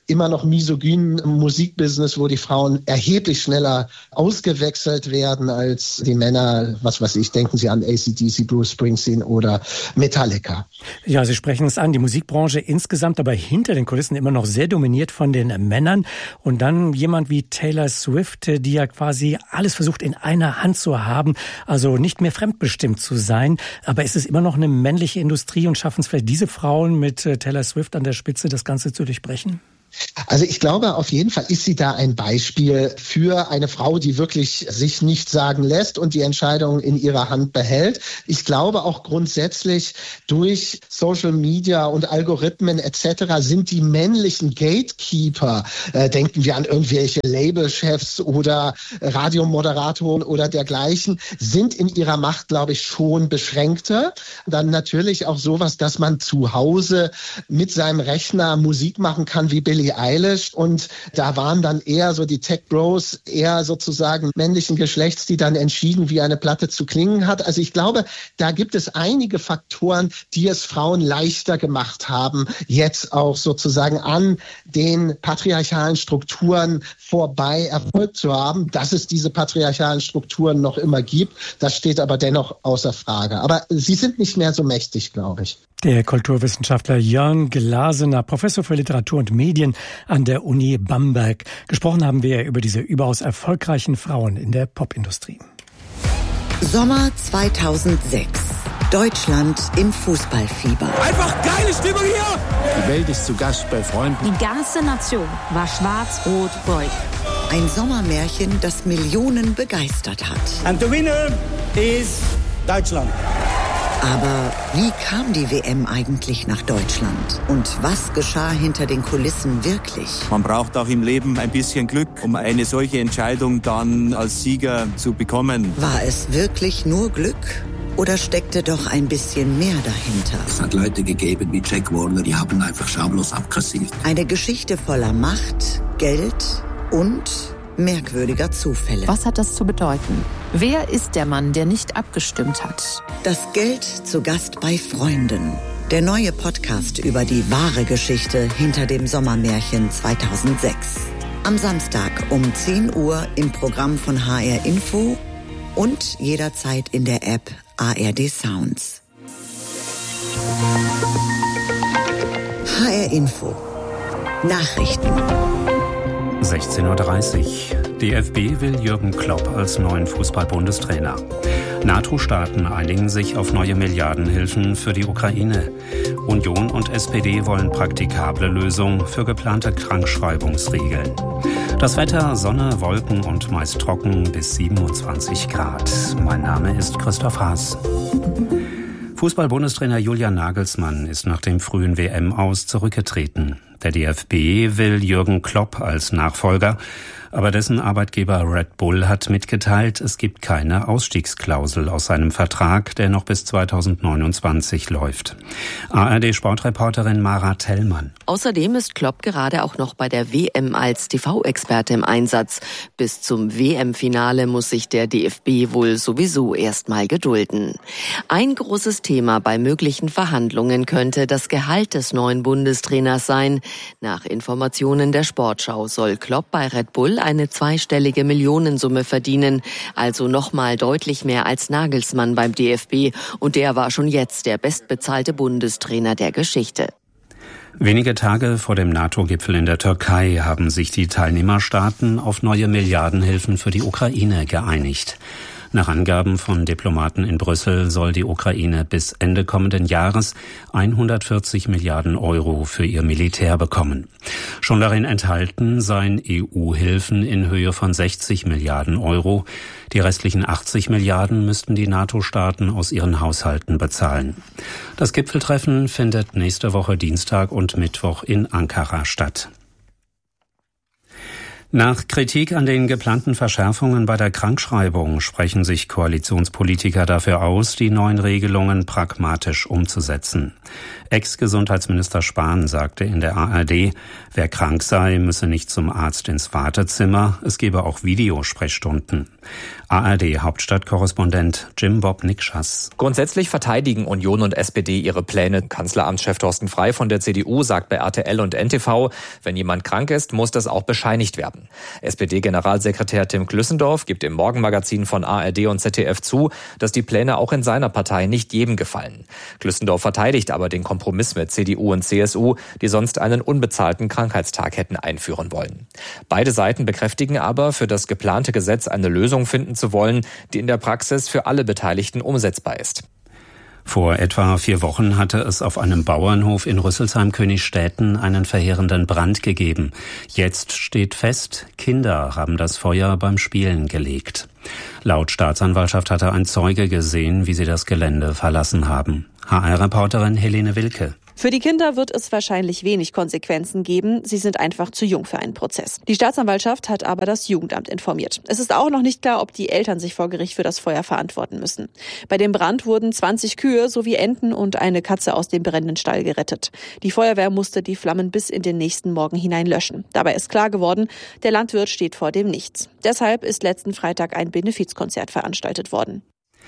S1: immer noch misogynen Musikbusiness, wo die Frauen erheblich schneller ausgewechselt werden als die Männer. Was weiß ich, denken Sie an A C D C, Bruce Springsteen oder Metallica.
S3: Ja, Sie sprechen es an, die Musikbranche insgesamt, aber hinter den Kulissen immer noch sehr dominiert von den Männern. Und dann jemand wie Taylor Swift, die ja quasi alles versucht in einer Hand zu haben, also nicht mehr fremdbestimmt zu sein. Aber ist es immer noch eine männliche Industrie und schaffen es vielleicht diese Frauen mit Taylor Swift an der Spitze, das Ganze zu durchbrechen?
S1: Also ich glaube, auf jeden Fall ist sie da ein Beispiel für eine Frau, die wirklich sich nicht sagen lässt und die Entscheidung in ihrer Hand behält. Ich glaube auch grundsätzlich durch Social Media und Algorithmen et cetera sind die männlichen Gatekeeper, äh, denken wir an irgendwelche Labelchefs oder Radiomoderatoren oder dergleichen, sind in ihrer Macht, glaube ich, schon beschränkter. Dann natürlich auch sowas, dass man zu Hause mit seinem Rechner Musik machen kann wie Billie Eilish, und da waren dann eher so die Tech-Bros eher sozusagen männlichen Geschlechts, die dann entschieden, wie eine Platte zu klingen hat. Also ich glaube, da gibt es einige Faktoren, die es Frauen leichter gemacht haben, jetzt auch sozusagen an den patriarchalen Strukturen vorbei Erfolg zu haben. Dass es diese patriarchalen Strukturen noch immer gibt, das steht aber dennoch außer Frage. Aber sie sind nicht mehr so mächtig, glaube ich.
S3: Der Kulturwissenschaftler Jörn Glasener, Professor für Literatur und Medien an der Uni Bamberg. Gesprochen haben wir über diese überaus erfolgreichen Frauen in der Popindustrie.
S2: Sommer zweitausendsechs. Deutschland im Fußballfieber.
S4: Einfach geile Stimmung hier!
S22: Die Welt ist zu Gast bei Freunden.
S23: Die ganze Nation war schwarz-rot-gold.
S2: Ein Sommermärchen, das Millionen begeistert hat.
S4: And the winner is Deutschland.
S2: Aber wie kam die W M eigentlich nach Deutschland? Und was geschah hinter den Kulissen wirklich?
S22: Man braucht auch im Leben ein bisschen Glück, um eine solche Entscheidung dann als Sieger zu bekommen.
S2: War es wirklich nur Glück? Oder steckte doch ein bisschen mehr dahinter?
S24: Es hat Leute gegeben wie Jack Warner, die haben einfach schamlos abkassiert.
S2: Eine Geschichte voller Macht, Geld und merkwürdiger Zufälle.
S23: Was hat das zu bedeuten? Wer ist der Mann, der nicht abgestimmt hat?
S2: Das Geld zu Gast bei Freunden. Der neue Podcast über die wahre Geschichte hinter dem Sommermärchen zweitausendsechs. Am Samstag um zehn Uhr im Programm von H R Info und jederzeit in der App A R D Sounds. H R Info. Nachrichten.
S25: sechzehn Uhr dreißig. D F B will Jürgen Klopp als neuen Fußball-Bundestrainer. NATO-Staaten einigen sich auf neue Milliardenhilfen für die Ukraine. Union und S P D wollen praktikable Lösungen für geplante Krankschreibungsregeln. Das Wetter: Sonne, Wolken und meist trocken bis siebenundzwanzig Grad. Mein Name ist Christoph Haas. Fußball-Bundestrainer Julian Nagelsmann ist nach dem frühen W M-Aus zurückgetreten. Der D F B will Jürgen Klopp als Nachfolger, aber dessen Arbeitgeber Red Bull hat mitgeteilt, es gibt keine Ausstiegsklausel aus seinem Vertrag, der noch bis zweitausendneunundzwanzig läuft. A R D-Sportreporterin Mara Tellmann.
S26: Außerdem ist Klopp gerade auch noch bei der W M als T V-Experte im Einsatz. Bis zum W M-Finale muss sich der D F B wohl sowieso erstmal gedulden. Ein großes Thema bei möglichen Verhandlungen könnte das Gehalt des neuen Bundestrainers sein. Nach Informationen der Sportschau soll Klopp bei Red Bull eine zweistellige Millionensumme verdienen, also nochmal deutlich mehr als Nagelsmann beim D F B, und der war schon jetzt der bestbezahlte Bundestrainer der Geschichte.
S25: Wenige Tage vor dem NATO-Gipfel in der Türkei haben sich die Teilnehmerstaaten auf neue Milliardenhilfen für die Ukraine geeinigt. Nach Angaben von Diplomaten in Brüssel soll die Ukraine bis Ende kommenden Jahres hundertvierzig Milliarden Euro für ihr Militär bekommen. Schon darin enthalten seien E U-Hilfen in Höhe von sechzig Milliarden Euro. Die restlichen achtzig Milliarden müssten die NATO-Staaten aus ihren Haushalten bezahlen. Das Gipfeltreffen findet nächste Woche Dienstag und Mittwoch in Ankara statt. Nach Kritik an den geplanten Verschärfungen bei der Krankschreibung sprechen sich Koalitionspolitiker dafür aus, die neuen Regelungen pragmatisch umzusetzen. Ex-Gesundheitsminister Spahn sagte in der A R D, wer krank sei, müsse nicht zum Arzt ins Wartezimmer, es gebe auch Videosprechstunden. A R D-Hauptstadtkorrespondent Jim Bob Nikschas.
S5: Grundsätzlich verteidigen Union und S P D ihre Pläne. Kanzleramtschef Thorsten Frey von der C D U sagt bei R T L und N T V, wenn jemand krank ist, muss das auch bescheinigt werden. S P D-Generalsekretär Tim Klüssendorf gibt im Morgenmagazin von A R D und Z D F zu, dass die Pläne auch in seiner Partei nicht jedem gefallen. Klüssendorf verteidigt aber den Kompromiss mit C D U und C S U, die sonst einen unbezahlten Krankheitstag hätten einführen wollen. Beide Seiten bekräftigen aber, für das geplante Gesetz eine Lösung finden zu wollen, die in der Praxis für alle Beteiligten umsetzbar ist.
S25: Vor etwa vier Wochen hatte es auf einem Bauernhof in Rüsselsheim-Königstädten einen verheerenden Brand gegeben. Jetzt steht fest, Kinder haben das Feuer beim Spielen gelegt. Laut Staatsanwaltschaft hatte ein Zeuge gesehen, wie sie das Gelände verlassen haben. H R-Reporterin Helene Wilke.
S6: Für die Kinder wird es wahrscheinlich wenig Konsequenzen geben. Sie sind einfach zu jung für einen Prozess. Die Staatsanwaltschaft hat aber das Jugendamt informiert. Es ist auch noch nicht klar, ob die Eltern sich vor Gericht für das Feuer verantworten müssen. Bei dem Brand wurden zwanzig Kühe sowie Enten und eine Katze aus dem brennenden Stall gerettet. Die Feuerwehr musste die Flammen bis in den nächsten Morgen hinein löschen. Dabei ist klar geworden, der Landwirt steht vor dem Nichts. Deshalb ist letzten Freitag ein Benefizkonzert veranstaltet worden.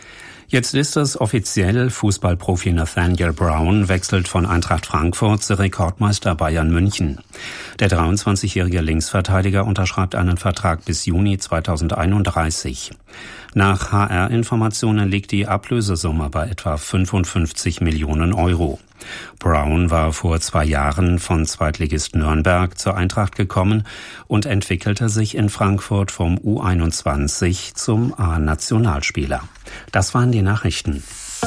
S25: Jetzt ist es offiziell, Fußballprofi Nathaniel Brown wechselt von Eintracht Frankfurt zu Rekordmeister Bayern München. Der dreiundzwanzigjährige Linksverteidiger unterschreibt einen Vertrag bis Juni zweitausendeinunddreißig. Nach H R-Informationen liegt die Ablösesumme bei etwa fünfundfünfzig Millionen Euro. Brown war vor zwei Jahren von Zweitligist Nürnberg zur Eintracht gekommen und entwickelte sich in Frankfurt vom U einundzwanzig zum A-Nationalspieler. Das waren die Nachrichten.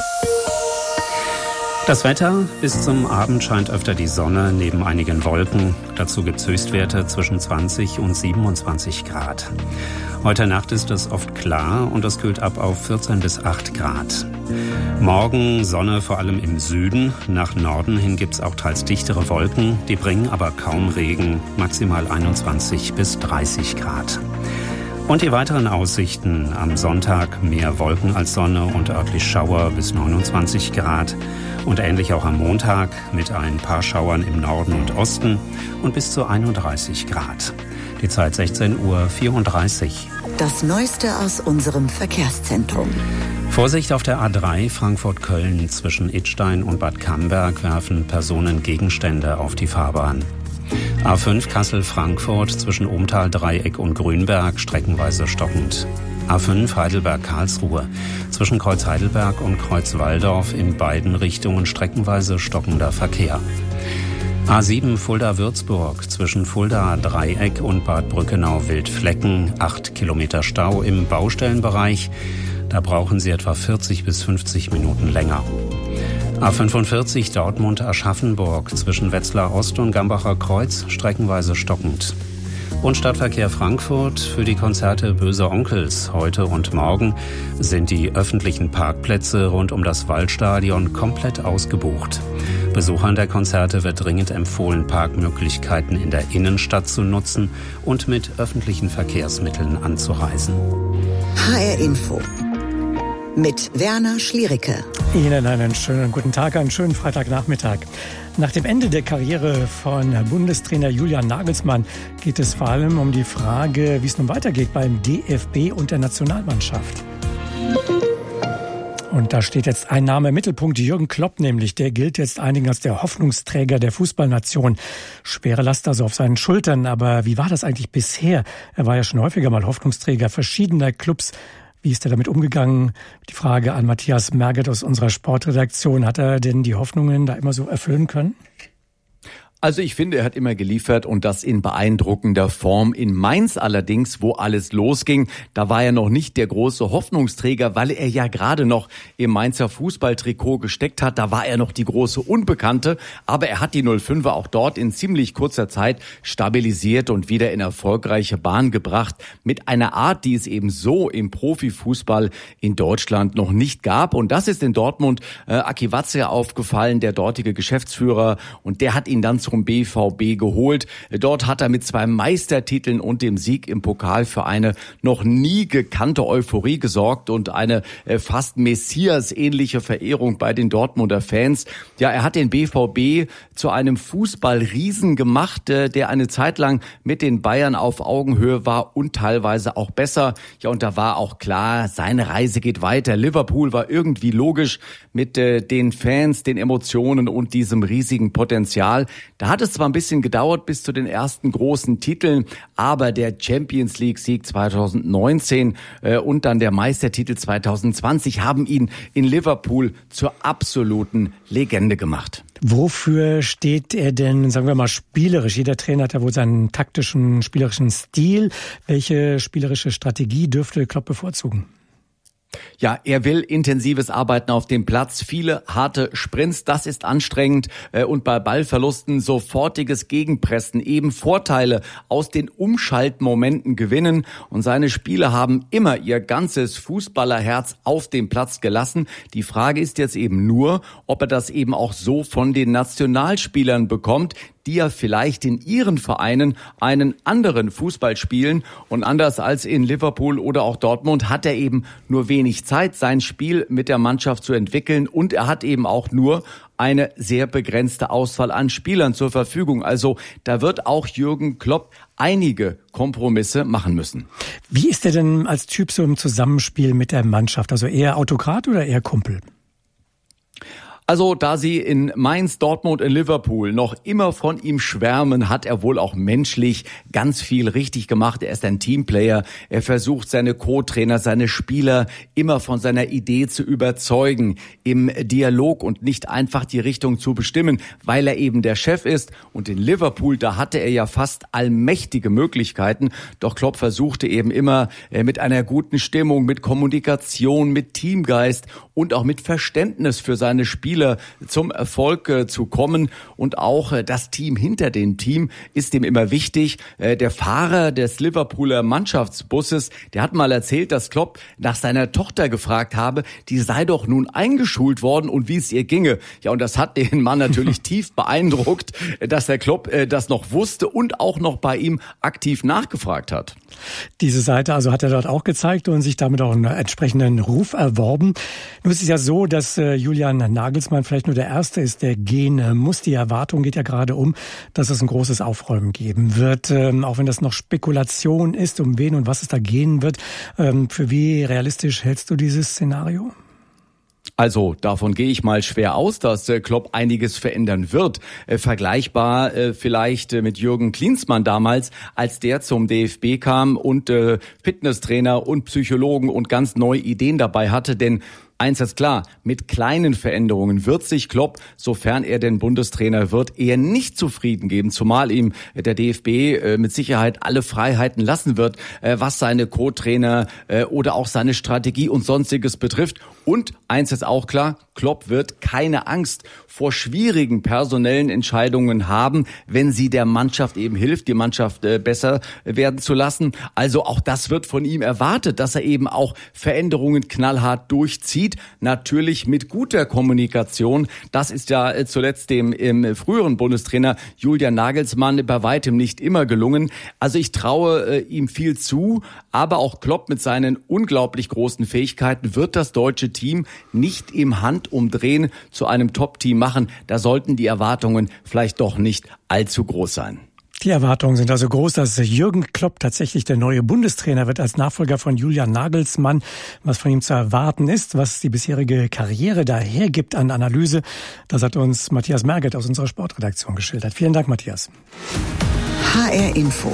S25: Das Wetter: bis zum Abend scheint öfter die Sonne neben einigen Wolken. Dazu gibt's Höchstwerte zwischen zwanzig und siebenundzwanzig Grad. Heute Nacht ist es oft klar und es kühlt ab auf vierzehn bis acht Grad. Morgen Sonne vor allem im Süden. Nach Norden hin gibt's auch teils dichtere Wolken. Die bringen aber kaum Regen. Maximal einundzwanzig bis dreißig Grad. Und die weiteren Aussichten: am Sonntag mehr Wolken als Sonne und örtlich Schauer bis neunundzwanzig Grad. Und ähnlich auch am Montag mit ein paar Schauern im Norden und Osten und bis zu einunddreißig Grad. Die Zeit sechzehn Uhr vierunddreißig.
S2: Das Neueste aus unserem Verkehrszentrum.
S25: Vorsicht auf der A drei Frankfurt-Köln. Zwischen Idstein und Bad Camberg werfen Personen Gegenstände auf die Fahrbahn. A fünf Kassel-Frankfurt zwischen Ohmtal-Dreieck und Grünberg streckenweise stockend. A fünf Heidelberg-Karlsruhe zwischen Kreuz Heidelberg und Kreuz Walldorf in beiden Richtungen streckenweise stockender Verkehr. A sieben Fulda-Würzburg zwischen Fulda-Dreieck und Bad Brückenau-Wildflecken, acht Kilometer Stau im Baustellenbereich. Da brauchen Sie etwa vierzig bis fünfzig Minuten länger. A fünfundvierzig Dortmund-Aschaffenburg zwischen Wetzlar Ost und Gambacher Kreuz streckenweise stockend. Und Stadtverkehr Frankfurt: für die Konzerte Böse Onkels heute und morgen sind die öffentlichen Parkplätze rund um das Waldstadion komplett ausgebucht. Besuchern der Konzerte wird dringend empfohlen, Parkmöglichkeiten in der Innenstadt zu nutzen und mit öffentlichen Verkehrsmitteln anzureisen.
S2: H R Info mit Werner Schliericke.
S3: Ihnen einen schönen guten Tag, einen schönen Freitagnachmittag. Nach dem Ende der Karriere von Bundestrainer Julian Nagelsmann geht es vor allem um die Frage, wie es nun weitergeht beim D F B und der Nationalmannschaft. Und da steht jetzt ein Name im Mittelpunkt, Jürgen Klopp nämlich. Der gilt jetzt einigen als der Hoffnungsträger der Fußballnation. Schwere Last also auf seinen Schultern. Aber wie war das eigentlich bisher? Er war ja schon häufiger mal Hoffnungsträger verschiedener Clubs. Wie ist er damit umgegangen? Die Frage an Matthias Merget aus unserer Sportredaktion. Hat er denn die Hoffnungen da immer so erfüllen können?
S7: Also ich finde, er hat immer geliefert und das in beeindruckender Form. In Mainz allerdings, wo alles losging, da war er noch nicht der große Hoffnungsträger, weil er ja gerade noch im Mainzer Fußballtrikot gesteckt hat. Da war er noch die große Unbekannte, aber er hat die null fünfer auch dort in ziemlich kurzer Zeit stabilisiert und wieder in erfolgreiche Bahn gebracht. Mit einer Art, die es eben so im Profifußball in Deutschland noch nicht gab. Und das ist in Dortmund äh, Aki Watzke aufgefallen, der dortige Geschäftsführer, und der hat ihn dann zu zum B V B geholt. Dort hat er mit zwei Meistertiteln und dem Sieg im Pokal für eine noch nie gekannte Euphorie gesorgt und eine fast Messias-ähnliche Verehrung bei den Dortmunder Fans. Ja, er hat den B V B zu einem Fußballriesen gemacht, der eine Zeit lang mit den Bayern auf Augenhöhe war und teilweise auch besser. Ja, und da war auch klar, seine Reise geht weiter. Liverpool war irgendwie logisch mit äh, den Fans, den Emotionen und diesem riesigen Potenzial. Da hat es zwar ein bisschen gedauert bis zu den ersten großen Titeln, aber der Champions League-Sieg zwanzig neunzehn äh, und dann der Meistertitel zwanzig zwanzig haben ihn in Liverpool zur absoluten Legende gemacht.
S3: Wofür steht er denn, sagen wir mal, spielerisch? Jeder Trainer hat ja wohl seinen taktischen, spielerischen Stil. Welche spielerische Strategie dürfte Klopp bevorzugen?
S7: Ja, er will intensives Arbeiten auf dem Platz, viele harte Sprints, das ist anstrengend und bei Ballverlusten sofortiges Gegenpressen, eben Vorteile aus den Umschaltmomenten gewinnen und seine Spieler haben immer ihr ganzes Fußballerherz auf dem Platz gelassen. Die Frage ist jetzt eben nur, ob er das eben auch so von den Nationalspielern bekommt, die ja vielleicht in ihren Vereinen einen anderen Fußball spielen. Und anders als in Liverpool oder auch Dortmund hat er eben nur wenig Zeit, sein Spiel mit der Mannschaft zu entwickeln. Und er hat eben auch nur eine sehr begrenzte Auswahl an Spielern zur Verfügung. Also da wird auch Jürgen Klopp einige Kompromisse machen müssen.
S3: Wie ist er denn als Typ so im Zusammenspiel mit der Mannschaft? Also eher Autokrat oder eher Kumpel?
S7: Also da sie in Mainz, Dortmund, in Liverpool noch immer von ihm schwärmen, hat er wohl auch menschlich ganz viel richtig gemacht. Er ist ein Teamplayer. Er versucht seine Co-Trainer, seine Spieler immer von seiner Idee zu überzeugen, im Dialog und nicht einfach die Richtung zu bestimmen, weil er eben der Chef ist. Und in Liverpool, da hatte er ja fast allmächtige Möglichkeiten. Doch Klopp versuchte eben immer mit einer guten Stimmung, mit Kommunikation, mit Teamgeist und auch mit Verständnis für seine Spieler zum Erfolg äh, zu kommen. Und auch äh, das Team hinter dem Team ist ihm immer wichtig. Äh, der Fahrer des Liverpooler Mannschaftsbusses, der hat mal erzählt, dass Klopp nach seiner Tochter gefragt habe, die sei doch nun eingeschult worden und wie es ihr ginge. Ja, und das hat den Mann natürlich tief beeindruckt, dass der Klopp äh, das noch wusste und auch noch bei ihm aktiv nachgefragt hat.
S3: Diese Seite also hat er dort auch gezeigt und sich damit auch einen entsprechenden Ruf erworben. Nun ist es ja so, dass äh, Julian Nagelsmann vielleicht nur der Erste ist, der gehen muss. Die Erwartung geht ja gerade um, dass es ein großes Aufräumen geben wird. Ähm, auch wenn das noch Spekulation ist, um wen und was es da gehen wird. Ähm, für wie realistisch hältst du dieses Szenario?
S7: Also davon gehe ich mal schwer aus, dass äh, Klopp einiges verändern wird. Äh, vergleichbar äh, vielleicht äh, mit Jürgen Klinsmann damals, als der zum D F B kam und äh, Fitnesstrainer und Psychologen und ganz neue Ideen dabei hatte. Denn eins ist klar, mit kleinen Veränderungen wird sich Klopp, sofern er denn Bundestrainer wird, eher nicht zufrieden geben, zumal ihm der D F B äh, mit Sicherheit alle Freiheiten lassen wird, äh, was seine Co-Trainer äh, oder auch seine Strategie und Sonstiges betrifft. Und eins ist auch klar, Klopp wird keine Angst vor schwierigen personellen Entscheidungen haben, wenn sie der Mannschaft eben hilft, die Mannschaft äh, besser werden zu lassen. Also auch das wird von ihm erwartet, dass er eben auch Veränderungen knallhart durchzieht. Natürlich mit guter Kommunikation. Das ist ja äh, zuletzt dem im früheren Bundestrainer Julian Nagelsmann bei weitem nicht immer gelungen. Also ich traue äh, ihm viel zu, aber auch Klopp mit seinen unglaublich großen Fähigkeiten wird das deutsche Team nicht im Handumdrehen zu einem Top-Team machen. Da sollten die Erwartungen vielleicht doch nicht allzu groß sein.
S3: Die Erwartungen sind also groß, dass Jürgen Klopp tatsächlich der neue Bundestrainer wird als Nachfolger von Julian Nagelsmann. Was von ihm zu erwarten ist, was die bisherige Karriere dahergibt an Analyse, das hat uns Matthias Merget aus unserer Sportredaktion geschildert. Vielen Dank, Matthias.
S2: H R Info.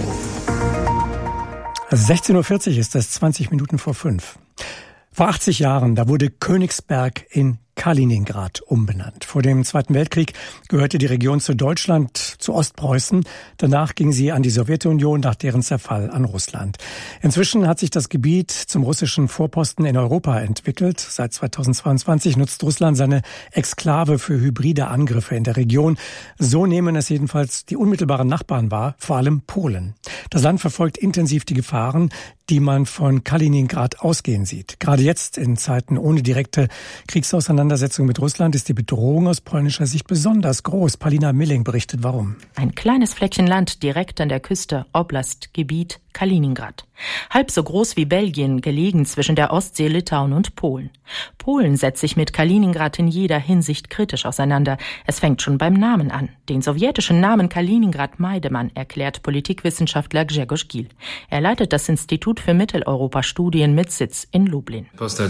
S3: sechzehn Uhr vierzig ist es, zwanzig Minuten vor fünf. Vor achtzig Jahren, da wurde Königsberg in Kaliningrad umbenannt. Vor dem Zweiten Weltkrieg gehörte die Region zu Deutschland, zu Ostpreußen. Danach ging sie an die Sowjetunion, nach deren Zerfall an Russland. Inzwischen hat sich das Gebiet zum russischen Vorposten in Europa entwickelt. Seit zweitausendzweiundzwanzig nutzt Russland seine Exklave für hybride Angriffe in der Region. So nehmen es jedenfalls die unmittelbaren Nachbarn wahr, vor allem Polen. Das Land verfolgt intensiv die Gefahren, die man von Kaliningrad ausgehen sieht. Gerade jetzt in Zeiten ohne direkte Kriegsauseinandersetzung mit Russland ist die Bedrohung aus polnischer Sicht besonders groß. Palina Milling berichtet, warum.
S23: Ein kleines Fleckchen Land direkt an der Küste, Oblastgebiet Kaliningrad. Halb so groß wie Belgien, gelegen zwischen der Ostsee, Litauen und Polen. Polen setzt sich mit Kaliningrad in jeder Hinsicht kritisch auseinander. Es fängt schon beim Namen an. Den sowjetischen Namen Kaliningrad meide man, erklärt Politikwissenschaftler Grzegorz Gil. Er leitet das Institut für Mitteleuropa-Studien mit Sitz in Lublin.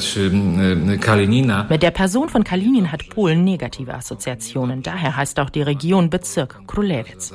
S23: Mit der Person von Kalinin hat Polen negative Assoziationen. Daher heißt auch die Region Bezirk Królewec.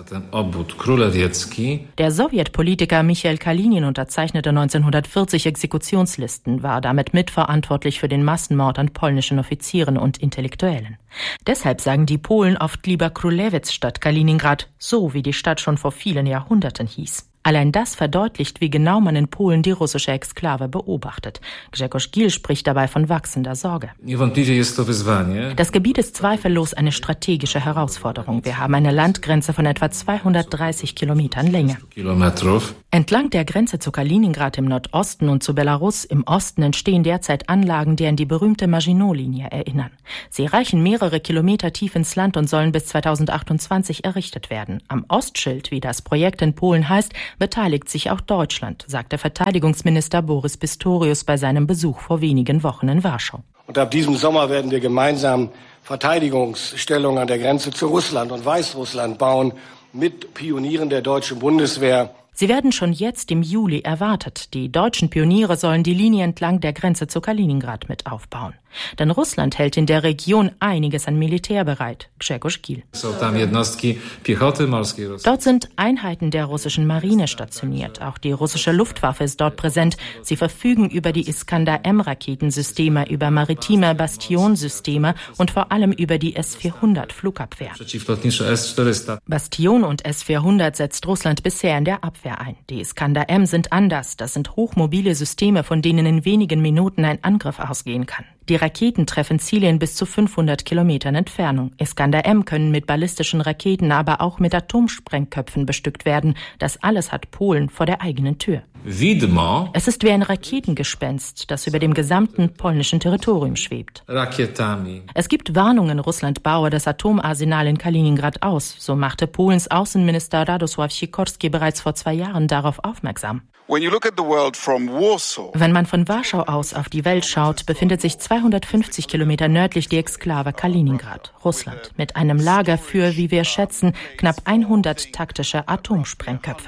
S23: Der Sowjetpolitiker Michail Kalinin unterzeichnete neunzehnhundertvierzig Exekutionslisten, war damit mitverantwortlich für den Massenmord an polnischen Offizieren und Intellektuellen. Deshalb sagen die Polen oft lieber Królewec statt Kaliningrad, so wie die Stadt schon vor vielen Jahrhunderten hieß. Allein das verdeutlicht, wie genau man in Polen die russische Exklave beobachtet. Grzegorz Gil spricht dabei von wachsender Sorge. Das Gebiet ist zweifellos eine strategische Herausforderung. Wir haben eine Landgrenze von etwa zweihundertdreißig Kilometern Länge. Entlang der Grenze zu Kaliningrad im Nordosten und zu Belarus im Osten entstehen derzeit Anlagen, die an die berühmte Maginot-Linie erinnern. Sie reichen mehrere Kilometer tief ins Land und sollen bis zweitausendachtundzwanzig errichtet werden. Am Ostschild, wie das Projekt in Polen heißt, beteiligt sich auch Deutschland, sagte Verteidigungsminister Boris Pistorius bei seinem Besuch vor wenigen Wochen in Warschau.
S8: Und ab diesem Sommer werden wir gemeinsam Verteidigungsstellungen an der Grenze zu Russland und Weißrussland bauen, mit Pionieren der deutschen Bundeswehr.
S23: Sie werden schon jetzt im Juli erwartet. Die deutschen Pioniere sollen die Linie entlang der Grenze zu Kaliningrad mit aufbauen. Denn Russland hält in der Region einiges an Militär bereit. Grzegorz Gil. Dort sind Einheiten der russischen Marine stationiert. Auch die russische Luftwaffe ist dort präsent. Sie verfügen über die Iskander-M-Raketensysteme, über maritime Bastion-Systeme und vor allem über die S vierhundert Flugabwehr. Bastion und S vierhundert setzt Russland bisher in der Abwehr ein. Die Iskander-M sind anders. Das sind hochmobile Systeme, von denen in wenigen Minuten ein Angriff ausgehen kann. Die Raketen treffen Ziele in bis zu fünfhundert Kilometern Entfernung. Iskander-M können mit ballistischen Raketen, aber auch mit Atomsprengköpfen bestückt werden. Das alles hat Polen vor der eigenen Tür. Es ist wie ein Raketengespenst, das über dem gesamten polnischen Territorium schwebt. Es gibt Warnungen, Russland baue das Atomarsenal in Kaliningrad aus. So machte Polens Außenminister Radosław Sikorski bereits vor zwei Jahren darauf aufmerksam. Wenn man von Warschau aus auf die Welt schaut, befindet sich zweihundertfünfzig Kilometer nördlich die Exklave Kaliningrad, Russland, mit einem Lager für, wie wir schätzen, knapp hundert taktische Atomsprengköpfe.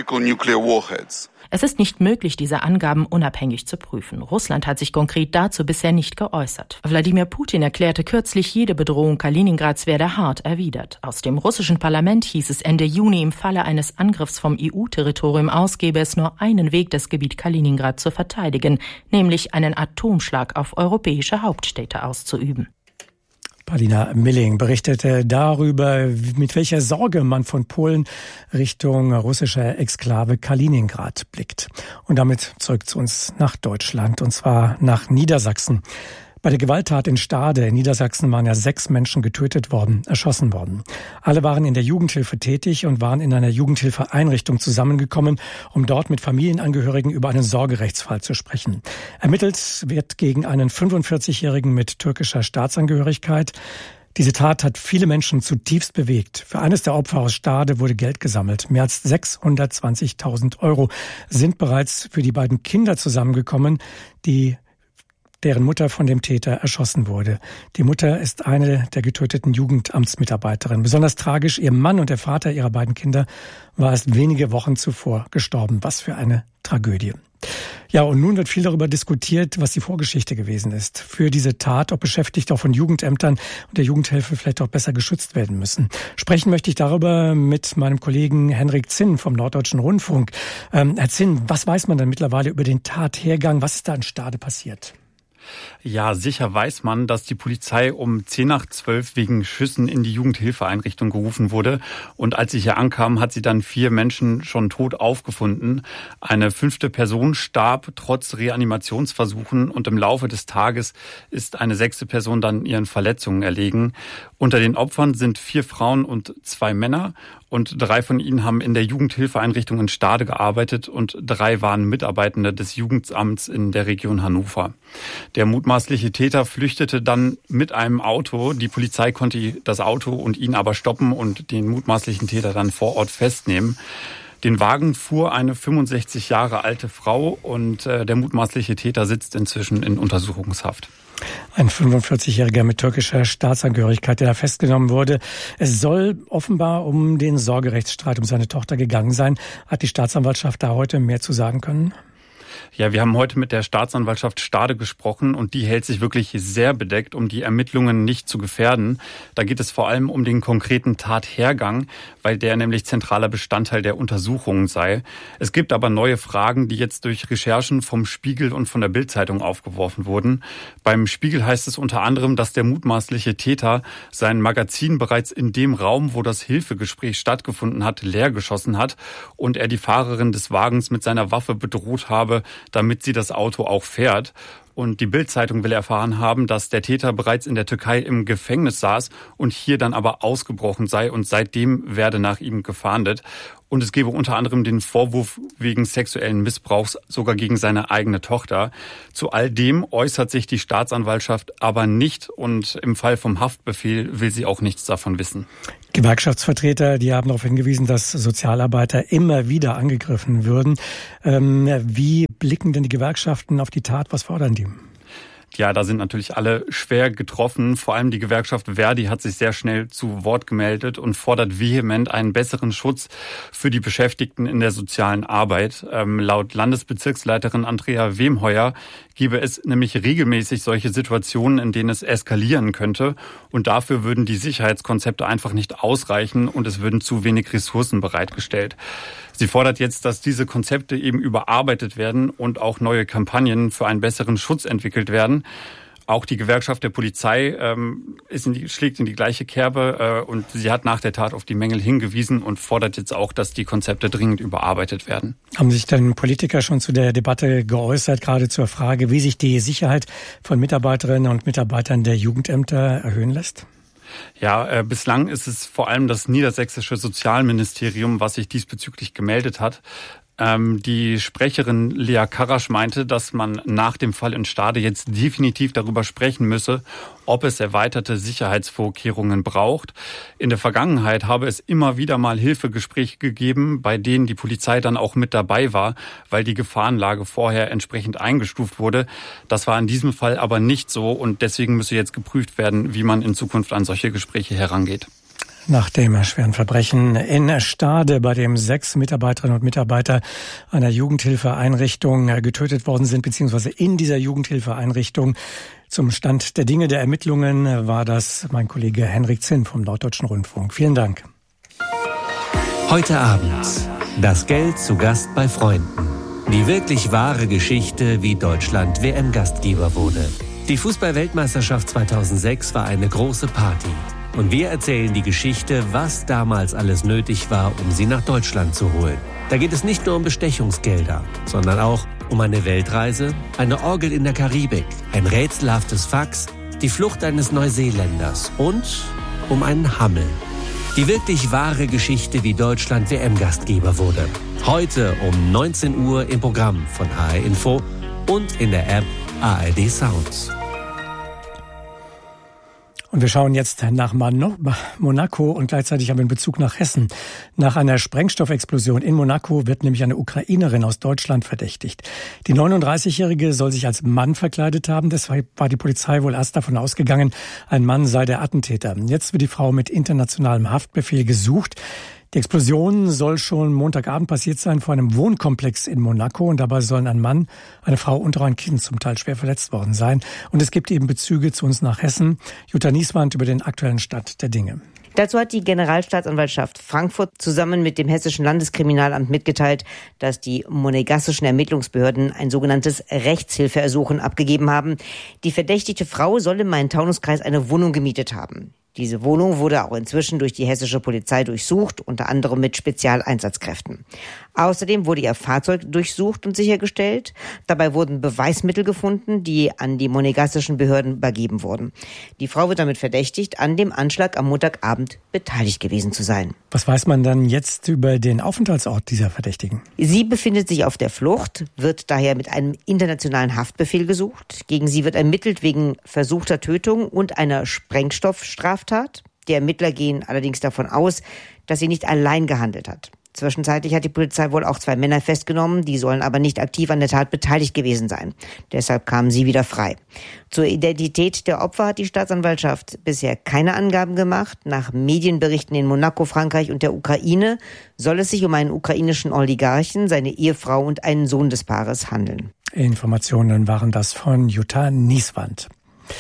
S23: Es ist nicht möglich, diese Angaben unabhängig zu prüfen. Russland hat sich konkret dazu bisher nicht geäußert. Wladimir Putin erklärte kürzlich, jede Bedrohung Kaliningrads werde hart erwidert. Aus dem russischen Parlament hieß es Ende Juni, im Falle eines Angriffs vom E U-Territorium aus gäbe es nur einen Weg, das Gebiet Kaliningrad zu verteidigen, nämlich einen Atomschlag auf europäische Hauptstädte auszuüben.
S3: Palina Milling berichtete darüber, mit welcher Sorge man von Polen Richtung russischer Exklave Kaliningrad blickt. Und damit zurück zu uns nach Deutschland, und zwar nach Niedersachsen. Bei der Gewalttat in Stade in Niedersachsen waren ja sechs Menschen getötet worden, erschossen worden. Alle waren in der Jugendhilfe tätig und waren in einer Jugendhilfeeinrichtung zusammengekommen, um dort mit Familienangehörigen über einen Sorgerechtsfall zu sprechen. Ermittelt wird gegen einen fünfundvierzigjährigen mit türkischer Staatsangehörigkeit. Diese Tat hat viele Menschen zutiefst bewegt. Für eines der Opfer aus Stade wurde Geld gesammelt. Mehr als sechshundertzwanzigtausend Euro sind bereits für die beiden Kinder zusammengekommen, die deren Mutter von dem Täter erschossen wurde. Die Mutter ist eine der getöteten Jugendamtsmitarbeiterinnen. Besonders tragisch, ihr Mann und der Vater ihrer beiden Kinder war erst wenige Wochen zuvor gestorben. Was für eine Tragödie. Ja, und nun wird viel darüber diskutiert, was die Vorgeschichte gewesen ist für diese Tat, ob Beschäftigte auch von Jugendämtern und der Jugendhilfe vielleicht auch besser geschützt werden müssen. Sprechen möchte ich darüber mit meinem Kollegen Henrik Zinn vom Norddeutschen Rundfunk. Ähm, Herr Zinn, was weiß man denn mittlerweile über den Tathergang? Was ist da in Stade passiert?
S9: Ja, sicher weiß man, dass die Polizei um zehn nach zwölf wegen Schüssen in die Jugendhilfeeinrichtung gerufen wurde. Und als sie hier ankam, hat sie dann vier Menschen schon tot aufgefunden. Eine fünfte Person starb trotz Reanimationsversuchen und im Laufe des Tages ist eine sechste Person dann ihren Verletzungen erlegen. Unter den Opfern sind vier Frauen und zwei Männer. Und drei von ihnen haben in der Jugendhilfeeinrichtung in Stade gearbeitet und drei waren Mitarbeitende des Jugendamts in der Region Hannover. Der mutmaßliche Täter flüchtete dann mit einem Auto. Die Polizei konnte das Auto und ihn aber stoppen und den mutmaßlichen Täter dann vor Ort festnehmen. Den Wagen fuhr eine fünfundsechzig Jahre alte Frau und äh, der mutmaßliche Täter sitzt inzwischen in Untersuchungshaft.
S3: Ein fünfundvierzigjähriger mit türkischer Staatsangehörigkeit, der da festgenommen wurde. Es soll offenbar um den Sorgerechtsstreit um seine Tochter gegangen sein. Hat die Staatsanwaltschaft da heute mehr zu sagen können?
S9: Ja, wir haben heute mit der Staatsanwaltschaft Stade gesprochen und die hält sich wirklich sehr bedeckt, um die Ermittlungen nicht zu gefährden. Da geht es vor allem um den konkreten Tathergang, weil der nämlich zentraler Bestandteil der Untersuchungen sei. Es gibt aber neue Fragen, die jetzt durch Recherchen vom Spiegel und von der Bild-Zeitung aufgeworfen wurden. Beim Spiegel heißt es unter anderem, dass der mutmaßliche Täter sein Magazin bereits in dem Raum, wo das Hilfegespräch stattgefunden hat, leer geschossen hat und er die Fahrerin des Wagens mit seiner Waffe bedroht habe, damit sie das Auto auch fährt. Und die Bild-Zeitung will erfahren haben, dass der Täter bereits in der Türkei im Gefängnis saß und hier dann aber ausgebrochen sei und seitdem werde nach ihm gefahndet. Und es gebe unter anderem den Vorwurf wegen sexuellen Missbrauchs sogar gegen seine eigene Tochter. Zu all dem äußert sich die Staatsanwaltschaft aber nicht und im Fall vom Haftbefehl will sie auch nichts davon wissen.
S3: Gewerkschaftsvertreter, die haben darauf hingewiesen, dass Sozialarbeiter immer wieder angegriffen würden. Ähm, wie blicken denn die Gewerkschaften auf die Tat? Was fordern die?
S9: Ja, da sind natürlich alle schwer getroffen. Vor allem die Gewerkschaft Verdi hat sich sehr schnell zu Wort gemeldet und fordert vehement einen besseren Schutz für die Beschäftigten in der sozialen Arbeit. Ähm, laut Landesbezirksleiterin Andrea Wemheuer gäbe es nämlich regelmäßig solche Situationen, in denen es eskalieren könnte. Und dafür würden die Sicherheitskonzepte einfach nicht ausreichen und es würden zu wenig Ressourcen bereitgestellt. Sie fordert jetzt, dass diese Konzepte eben überarbeitet werden und auch neue Kampagnen für einen besseren Schutz entwickelt werden. Auch die Gewerkschaft der Polizei ähm, ist in die, schlägt in die gleiche Kerbe äh, und sie hat nach der Tat auf die Mängel hingewiesen und fordert jetzt auch, dass die Konzepte dringend überarbeitet werden.
S3: Haben sich denn Politiker schon zu der Debatte geäußert, gerade zur Frage, wie sich die Sicherheit von Mitarbeiterinnen und Mitarbeitern der Jugendämter erhöhen lässt?
S9: Ja, äh, bislang ist es vor allem das niedersächsische Sozialministerium, was sich diesbezüglich gemeldet hat. Ähm, die Sprecherin Lea Karasch meinte, dass man nach dem Fall in Stade jetzt definitiv darüber sprechen müsse, ob es erweiterte Sicherheitsvorkehrungen braucht. In der Vergangenheit habe es immer wieder mal Hilfegespräche gegeben, bei denen die Polizei dann auch mit dabei war, weil die Gefahrenlage vorher entsprechend eingestuft wurde. Das war in diesem Fall aber nicht so und deswegen müsse jetzt geprüft werden, wie man in Zukunft an solche Gespräche herangeht.
S3: Nach dem schweren Verbrechen in Stade, bei dem sechs Mitarbeiterinnen und Mitarbeiter einer Jugendhilfeeinrichtung getötet worden sind, beziehungsweise in dieser Jugendhilfeeinrichtung. Zum Stand der Dinge der Ermittlungen war das mein Kollege Henrik Zinn vom Norddeutschen Rundfunk. Vielen Dank.
S10: Heute Abend. Das Geld zu Gast bei Freunden. Die wirklich wahre Geschichte, wie Deutschland W M-Gastgeber wurde. Die Fußball-Weltmeisterschaft zweitausendsechs war eine große Party. Und wir erzählen die Geschichte, was damals alles nötig war, um sie nach Deutschland zu holen. Da geht es nicht nur um Bestechungsgelder, sondern auch um eine Weltreise, eine Orgel in der Karibik, ein rätselhaftes Fax, die Flucht eines Neuseeländers und um einen Hammel. Die wirklich wahre Geschichte, wie Deutschland W M-Gastgeber wurde. Heute um neunzehn Uhr im Programm von H R Info und in der App A R D Sounds.
S3: Und wir schauen jetzt nach Monaco und gleichzeitig haben wir einen Bezug nach Hessen. Nach einer Sprengstoffexplosion in Monaco wird nämlich eine Ukrainerin aus Deutschland verdächtigt. Die neununddreißigjährige soll sich als Mann verkleidet haben. Deshalb war die Polizei wohl erst davon ausgegangen, ein Mann sei der Attentäter. Jetzt wird die Frau mit internationalem Haftbefehl gesucht. Die Explosion soll schon Montagabend passiert sein vor einem Wohnkomplex in Monaco und dabei sollen ein Mann, eine Frau und auch ein Kind zum Teil schwer verletzt worden sein. Und es gibt eben Bezüge zu uns nach Hessen. Jutta Nieswand über den aktuellen Stand der Dinge.
S11: Dazu hat die Generalstaatsanwaltschaft Frankfurt zusammen mit dem Hessischen Landeskriminalamt mitgeteilt, dass die monegassischen Ermittlungsbehörden ein sogenanntes Rechtshilfeersuchen abgegeben haben. Die verdächtigte Frau soll im Main-Taunus-Kreis eine Wohnung gemietet haben. Diese Wohnung wurde auch inzwischen durch die hessische Polizei durchsucht, unter anderem mit Spezialeinsatzkräften. Außerdem wurde ihr Fahrzeug durchsucht und sichergestellt. Dabei wurden Beweismittel gefunden, die an die monegassischen Behörden übergeben wurden. Die Frau wird damit verdächtigt, an dem Anschlag am Montagabend beteiligt gewesen zu sein.
S3: Was weiß man dann jetzt über den Aufenthaltsort dieser Verdächtigen?
S11: Sie befindet sich auf der Flucht, wird daher mit einem internationalen Haftbefehl gesucht. Gegen sie wird ermittelt wegen versuchter Tötung und einer Sprengstoffstraftat. Die Ermittler gehen allerdings davon aus, dass sie nicht allein gehandelt hat. Zwischenzeitlich hat die Polizei wohl auch zwei Männer festgenommen, die sollen aber nicht aktiv an der Tat beteiligt gewesen sein. Deshalb kamen sie wieder frei. Zur Identität der Opfer hat die Staatsanwaltschaft bisher keine Angaben gemacht. Nach Medienberichten in Monaco, Frankreich und der Ukraine soll es sich um einen ukrainischen Oligarchen, seine Ehefrau und einen Sohn des Paares handeln.
S3: Informationen waren das von Jutta Nieswand.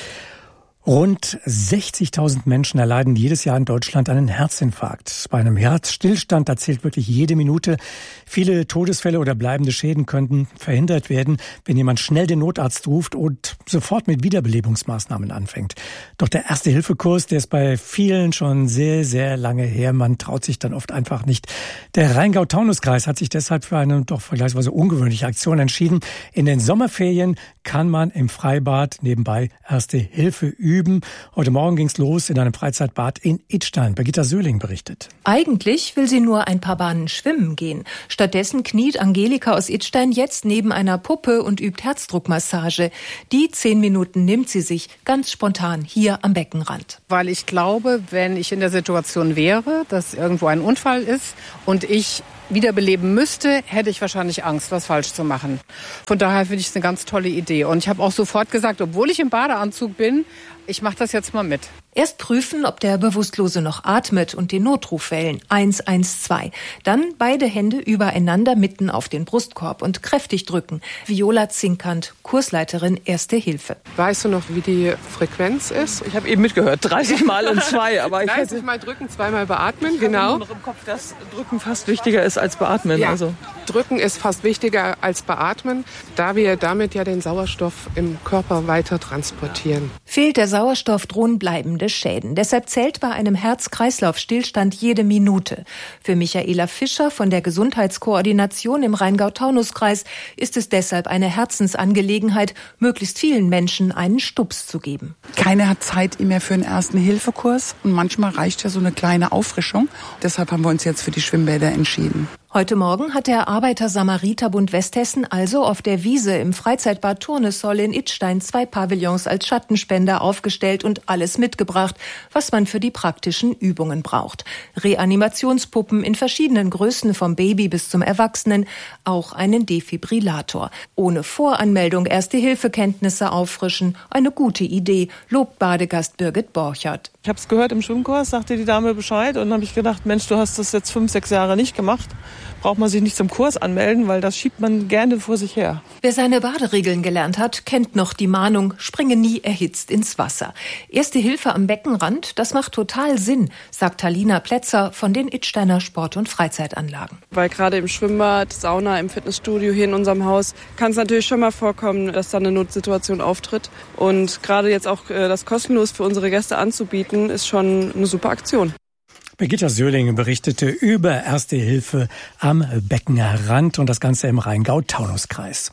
S3: Rund sechzigtausend Menschen erleiden jedes Jahr in Deutschland einen Herzinfarkt. Bei einem Herzstillstand, da zählt wirklich jede Minute. Viele Todesfälle oder bleibende Schäden könnten verhindert werden, wenn jemand schnell den Notarzt ruft und sofort mit Wiederbelebungsmaßnahmen anfängt. Doch der Erste-Hilfe-Kurs, der ist bei vielen schon sehr, sehr lange her. Man traut sich dann oft einfach nicht. Der Rheingau-Taunus-Kreis hat sich deshalb für eine doch vergleichsweise ungewöhnliche Aktion entschieden. In den Sommerferien kann man im Freibad nebenbei Erste-Hilfe üben. Heute Morgen ging's los in einem Freizeitbad in Idstein. Birgitta Söhling berichtet.
S12: Eigentlich will sie nur ein paar Bahnen schwimmen gehen. Stattdessen kniet Angelika aus Idstein jetzt neben einer Puppe und übt Herzdruckmassage. Die zehn Minuten nimmt sie sich ganz spontan hier am Beckenrand.
S13: Weil ich glaube, wenn ich in der Situation wäre, dass irgendwo ein Unfall ist und ich wiederbeleben müsste, hätte ich wahrscheinlich Angst, was falsch zu machen. Von daher finde ich es eine ganz tolle Idee. Und ich habe auch sofort gesagt, obwohl ich im Badeanzug bin, ich mache das jetzt mal mit.
S12: Erst prüfen, ob der Bewusstlose noch atmet und den Notruf wählen. eins eins zwei. Dann beide Hände übereinander mitten auf den Brustkorb und kräftig drücken. Viola Zinkant, Kursleiterin Erste Hilfe.
S15: Weißt du noch, wie die Frequenz ist?
S16: Ich habe eben mitgehört, dreißig Mal und zwei. Aber ich
S15: dreißig Mal drücken, zweimal beatmen, ich genau. Ich
S16: habe noch im Kopf, dass Drücken fast wichtiger ist als Beatmen.
S15: Ja,
S16: also.
S15: Drücken ist fast wichtiger als Beatmen, da wir damit ja den Sauerstoff im Körper weiter transportieren.
S12: Fehlt der Sauerstoff, drohen bleibende Schäden. Deshalb zählt bei einem Herz-Kreislauf-Stillstand jede Minute. Für Michaela Fischer von der Gesundheitskoordination im Rheingau-Taunus-Kreis ist es deshalb eine Herzensangelegenheit, möglichst vielen Menschen einen Stups zu geben.
S17: Keiner hat Zeit mehr für einen Ersten-Hilfe-Kurs und manchmal reicht ja so eine kleine Auffrischung. Deshalb haben wir uns jetzt für die Schwimmbäder entschieden.
S12: Heute Morgen hat der Arbeiter-Samariter-Bund Westhessen also auf der Wiese im Freizeitbad Turnesoll in Idstein zwei Pavillons als Schattenspender aufgestellt und alles mitgebracht, was man für die praktischen Übungen braucht. Reanimationspuppen in verschiedenen Größen vom Baby bis zum Erwachsenen, auch einen Defibrillator. Ohne Voranmeldung Erste-Hilfe-Kenntnisse auffrischen, eine gute Idee, lobt Badegast Birgit Borchert.
S16: Ich habe es gehört im Schwimmkurs, sagte die Dame Bescheid und dann habe ich gedacht, Mensch, du hast das jetzt fünf, sechs Jahre nicht gemacht. Braucht man sich nicht zum Kurs anmelden, weil das schiebt man gerne vor sich her.
S12: Wer seine Baderegeln gelernt hat, kennt noch die Mahnung, springe nie erhitzt ins Wasser. Erste Hilfe am Beckenrand, das macht total Sinn, sagt Talina Plätzer von den Idsteiner Sport- und Freizeitanlagen.
S18: Weil gerade im Schwimmbad, Sauna, im Fitnessstudio hier in unserem Haus kann es natürlich schon mal vorkommen, dass da eine Notsituation auftritt. Und gerade jetzt auch das kostenlos für unsere Gäste anzubieten, ist schon eine super Aktion.
S3: Birgitta Söhling berichtete über Erste Hilfe am Beckenrand und das Ganze im Rheingau-Taunus-Kreis.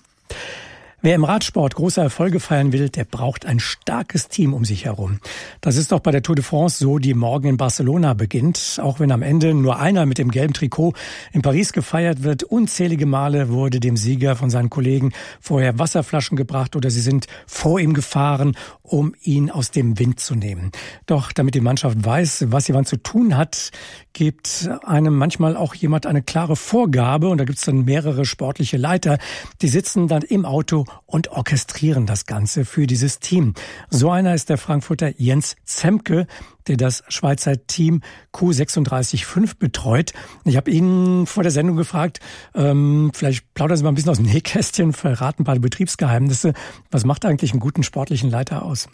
S3: Wer im Radsport große Erfolge feiern will, der braucht ein starkes Team um sich herum. Das ist auch bei der Tour de France so, die morgen in Barcelona beginnt. Auch wenn am Ende nur einer mit dem gelben Trikot in Paris gefeiert wird, unzählige Male wurde dem Sieger von seinen Kollegen vorher Wasserflaschen gebracht oder sie sind vor ihm gefahren, um ihn aus dem Wind zu nehmen. Doch damit die Mannschaft weiß, was sie wann zu tun hat, gibt einem manchmal auch jemand eine klare Vorgabe und da gibt es dann mehrere sportliche Leiter, die sitzen dann im Auto und orchestrieren das Ganze für dieses Team. So einer ist der Frankfurter Jens Zemke, der das Schweizer Team Q sechsunddreißig fünf betreut. Ich habe ihn vor der Sendung gefragt, ähm, vielleicht plaudern Sie mal ein bisschen aus dem Nähkästchen, verraten ein paar Betriebsgeheimnisse. Was macht eigentlich einen guten sportlichen Leiter aus?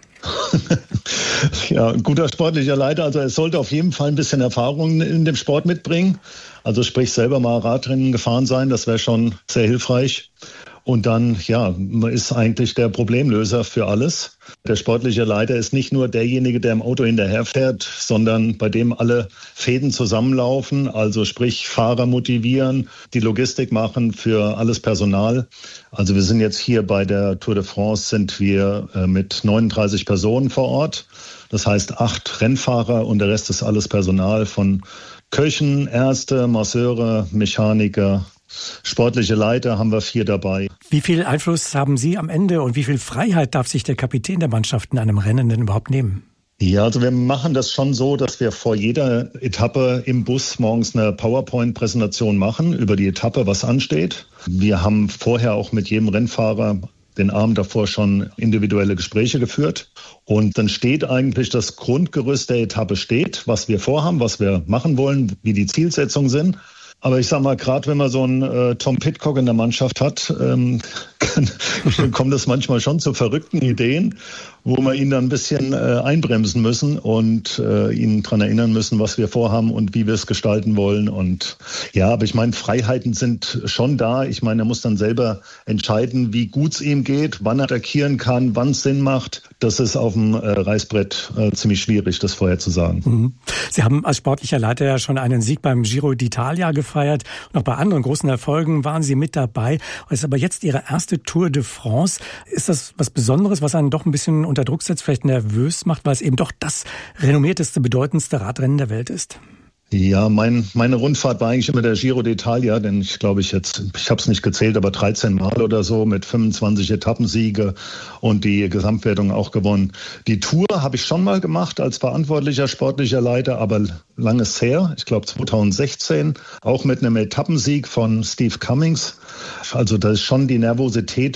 S27: Ja, ein guter sportlicher Leiter, also er sollte auf jeden Fall ein bisschen Erfahrung in dem Sport mitbringen. Also sprich selber mal Radrennen gefahren sein, das wäre schon sehr hilfreich. Und dann, ja, man ist eigentlich der Problemlöser für alles. Der sportliche Leiter ist nicht nur derjenige, der im Auto hinterherfährt, sondern bei dem alle Fäden zusammenlaufen, also sprich Fahrer motivieren, die Logistik machen für alles Personal. Also wir sind jetzt hier bei der Tour de France, sind wir mit neununddreißig Personen vor Ort. Das heißt acht Rennfahrer und der Rest ist alles Personal von Köchen, Ärzte, Masseure, Mechaniker, sportliche Leiter haben wir vier dabei.
S3: Wie viel Einfluss haben Sie am Ende und wie viel Freiheit darf sich der Kapitän der Mannschaft in einem Rennen denn überhaupt nehmen?
S27: Ja, also wir machen das schon so, dass wir vor jeder Etappe im Bus morgens eine PowerPoint-Präsentation machen über die Etappe, was ansteht. Wir haben vorher auch mit jedem Rennfahrer den Abend davor schon individuelle Gespräche geführt. Und dann steht eigentlich das Grundgerüst der Etappe steht, was wir vorhaben, was wir machen wollen, wie die Zielsetzungen sind. Aber ich sag mal, gerade wenn man so einen äh, Tom Pidcock in der Mannschaft hat, ähm, kann, kommt es manchmal schon zu verrückten Ideen, wo wir ihn dann ein bisschen äh, einbremsen müssen und äh, ihn daran erinnern müssen, was wir vorhaben und wie wir es gestalten wollen. Und ja, aber ich meine, Freiheiten sind schon da. Ich meine, er muss dann selber entscheiden, wie gut es ihm geht, wann er attackieren kann, wann es Sinn macht. Das ist auf dem äh, Reißbrett äh, ziemlich schwierig, das vorher zu sagen.
S3: Mhm. Sie haben als sportlicher Leiter ja schon einen Sieg beim Giro d'Italia gefeiert und auch bei anderen großen Erfolgen waren Sie mit dabei. Es ist aber jetzt Ihre erste Tour de France. Ist das was Besonderes, was einen doch ein bisschen unter Druck setzt, vielleicht nervös macht, weil es eben doch das renommierteste, bedeutendste Radrennen der Welt ist?
S27: Ja, mein, meine Rundfahrt war eigentlich immer der Giro d'Italia, denn ich glaube, ich jetzt, ich habe es nicht gezählt, aber dreizehn Mal oder so mit fünfundzwanzig Etappensiege und die Gesamtwertung auch gewonnen. Die Tour habe ich schon mal gemacht als verantwortlicher sportlicher Leiter, aber langes her, ich glaube zweitausendsechzehn, auch mit einem Etappensieg von Steve Cummings. Also da ist schon die Nervosität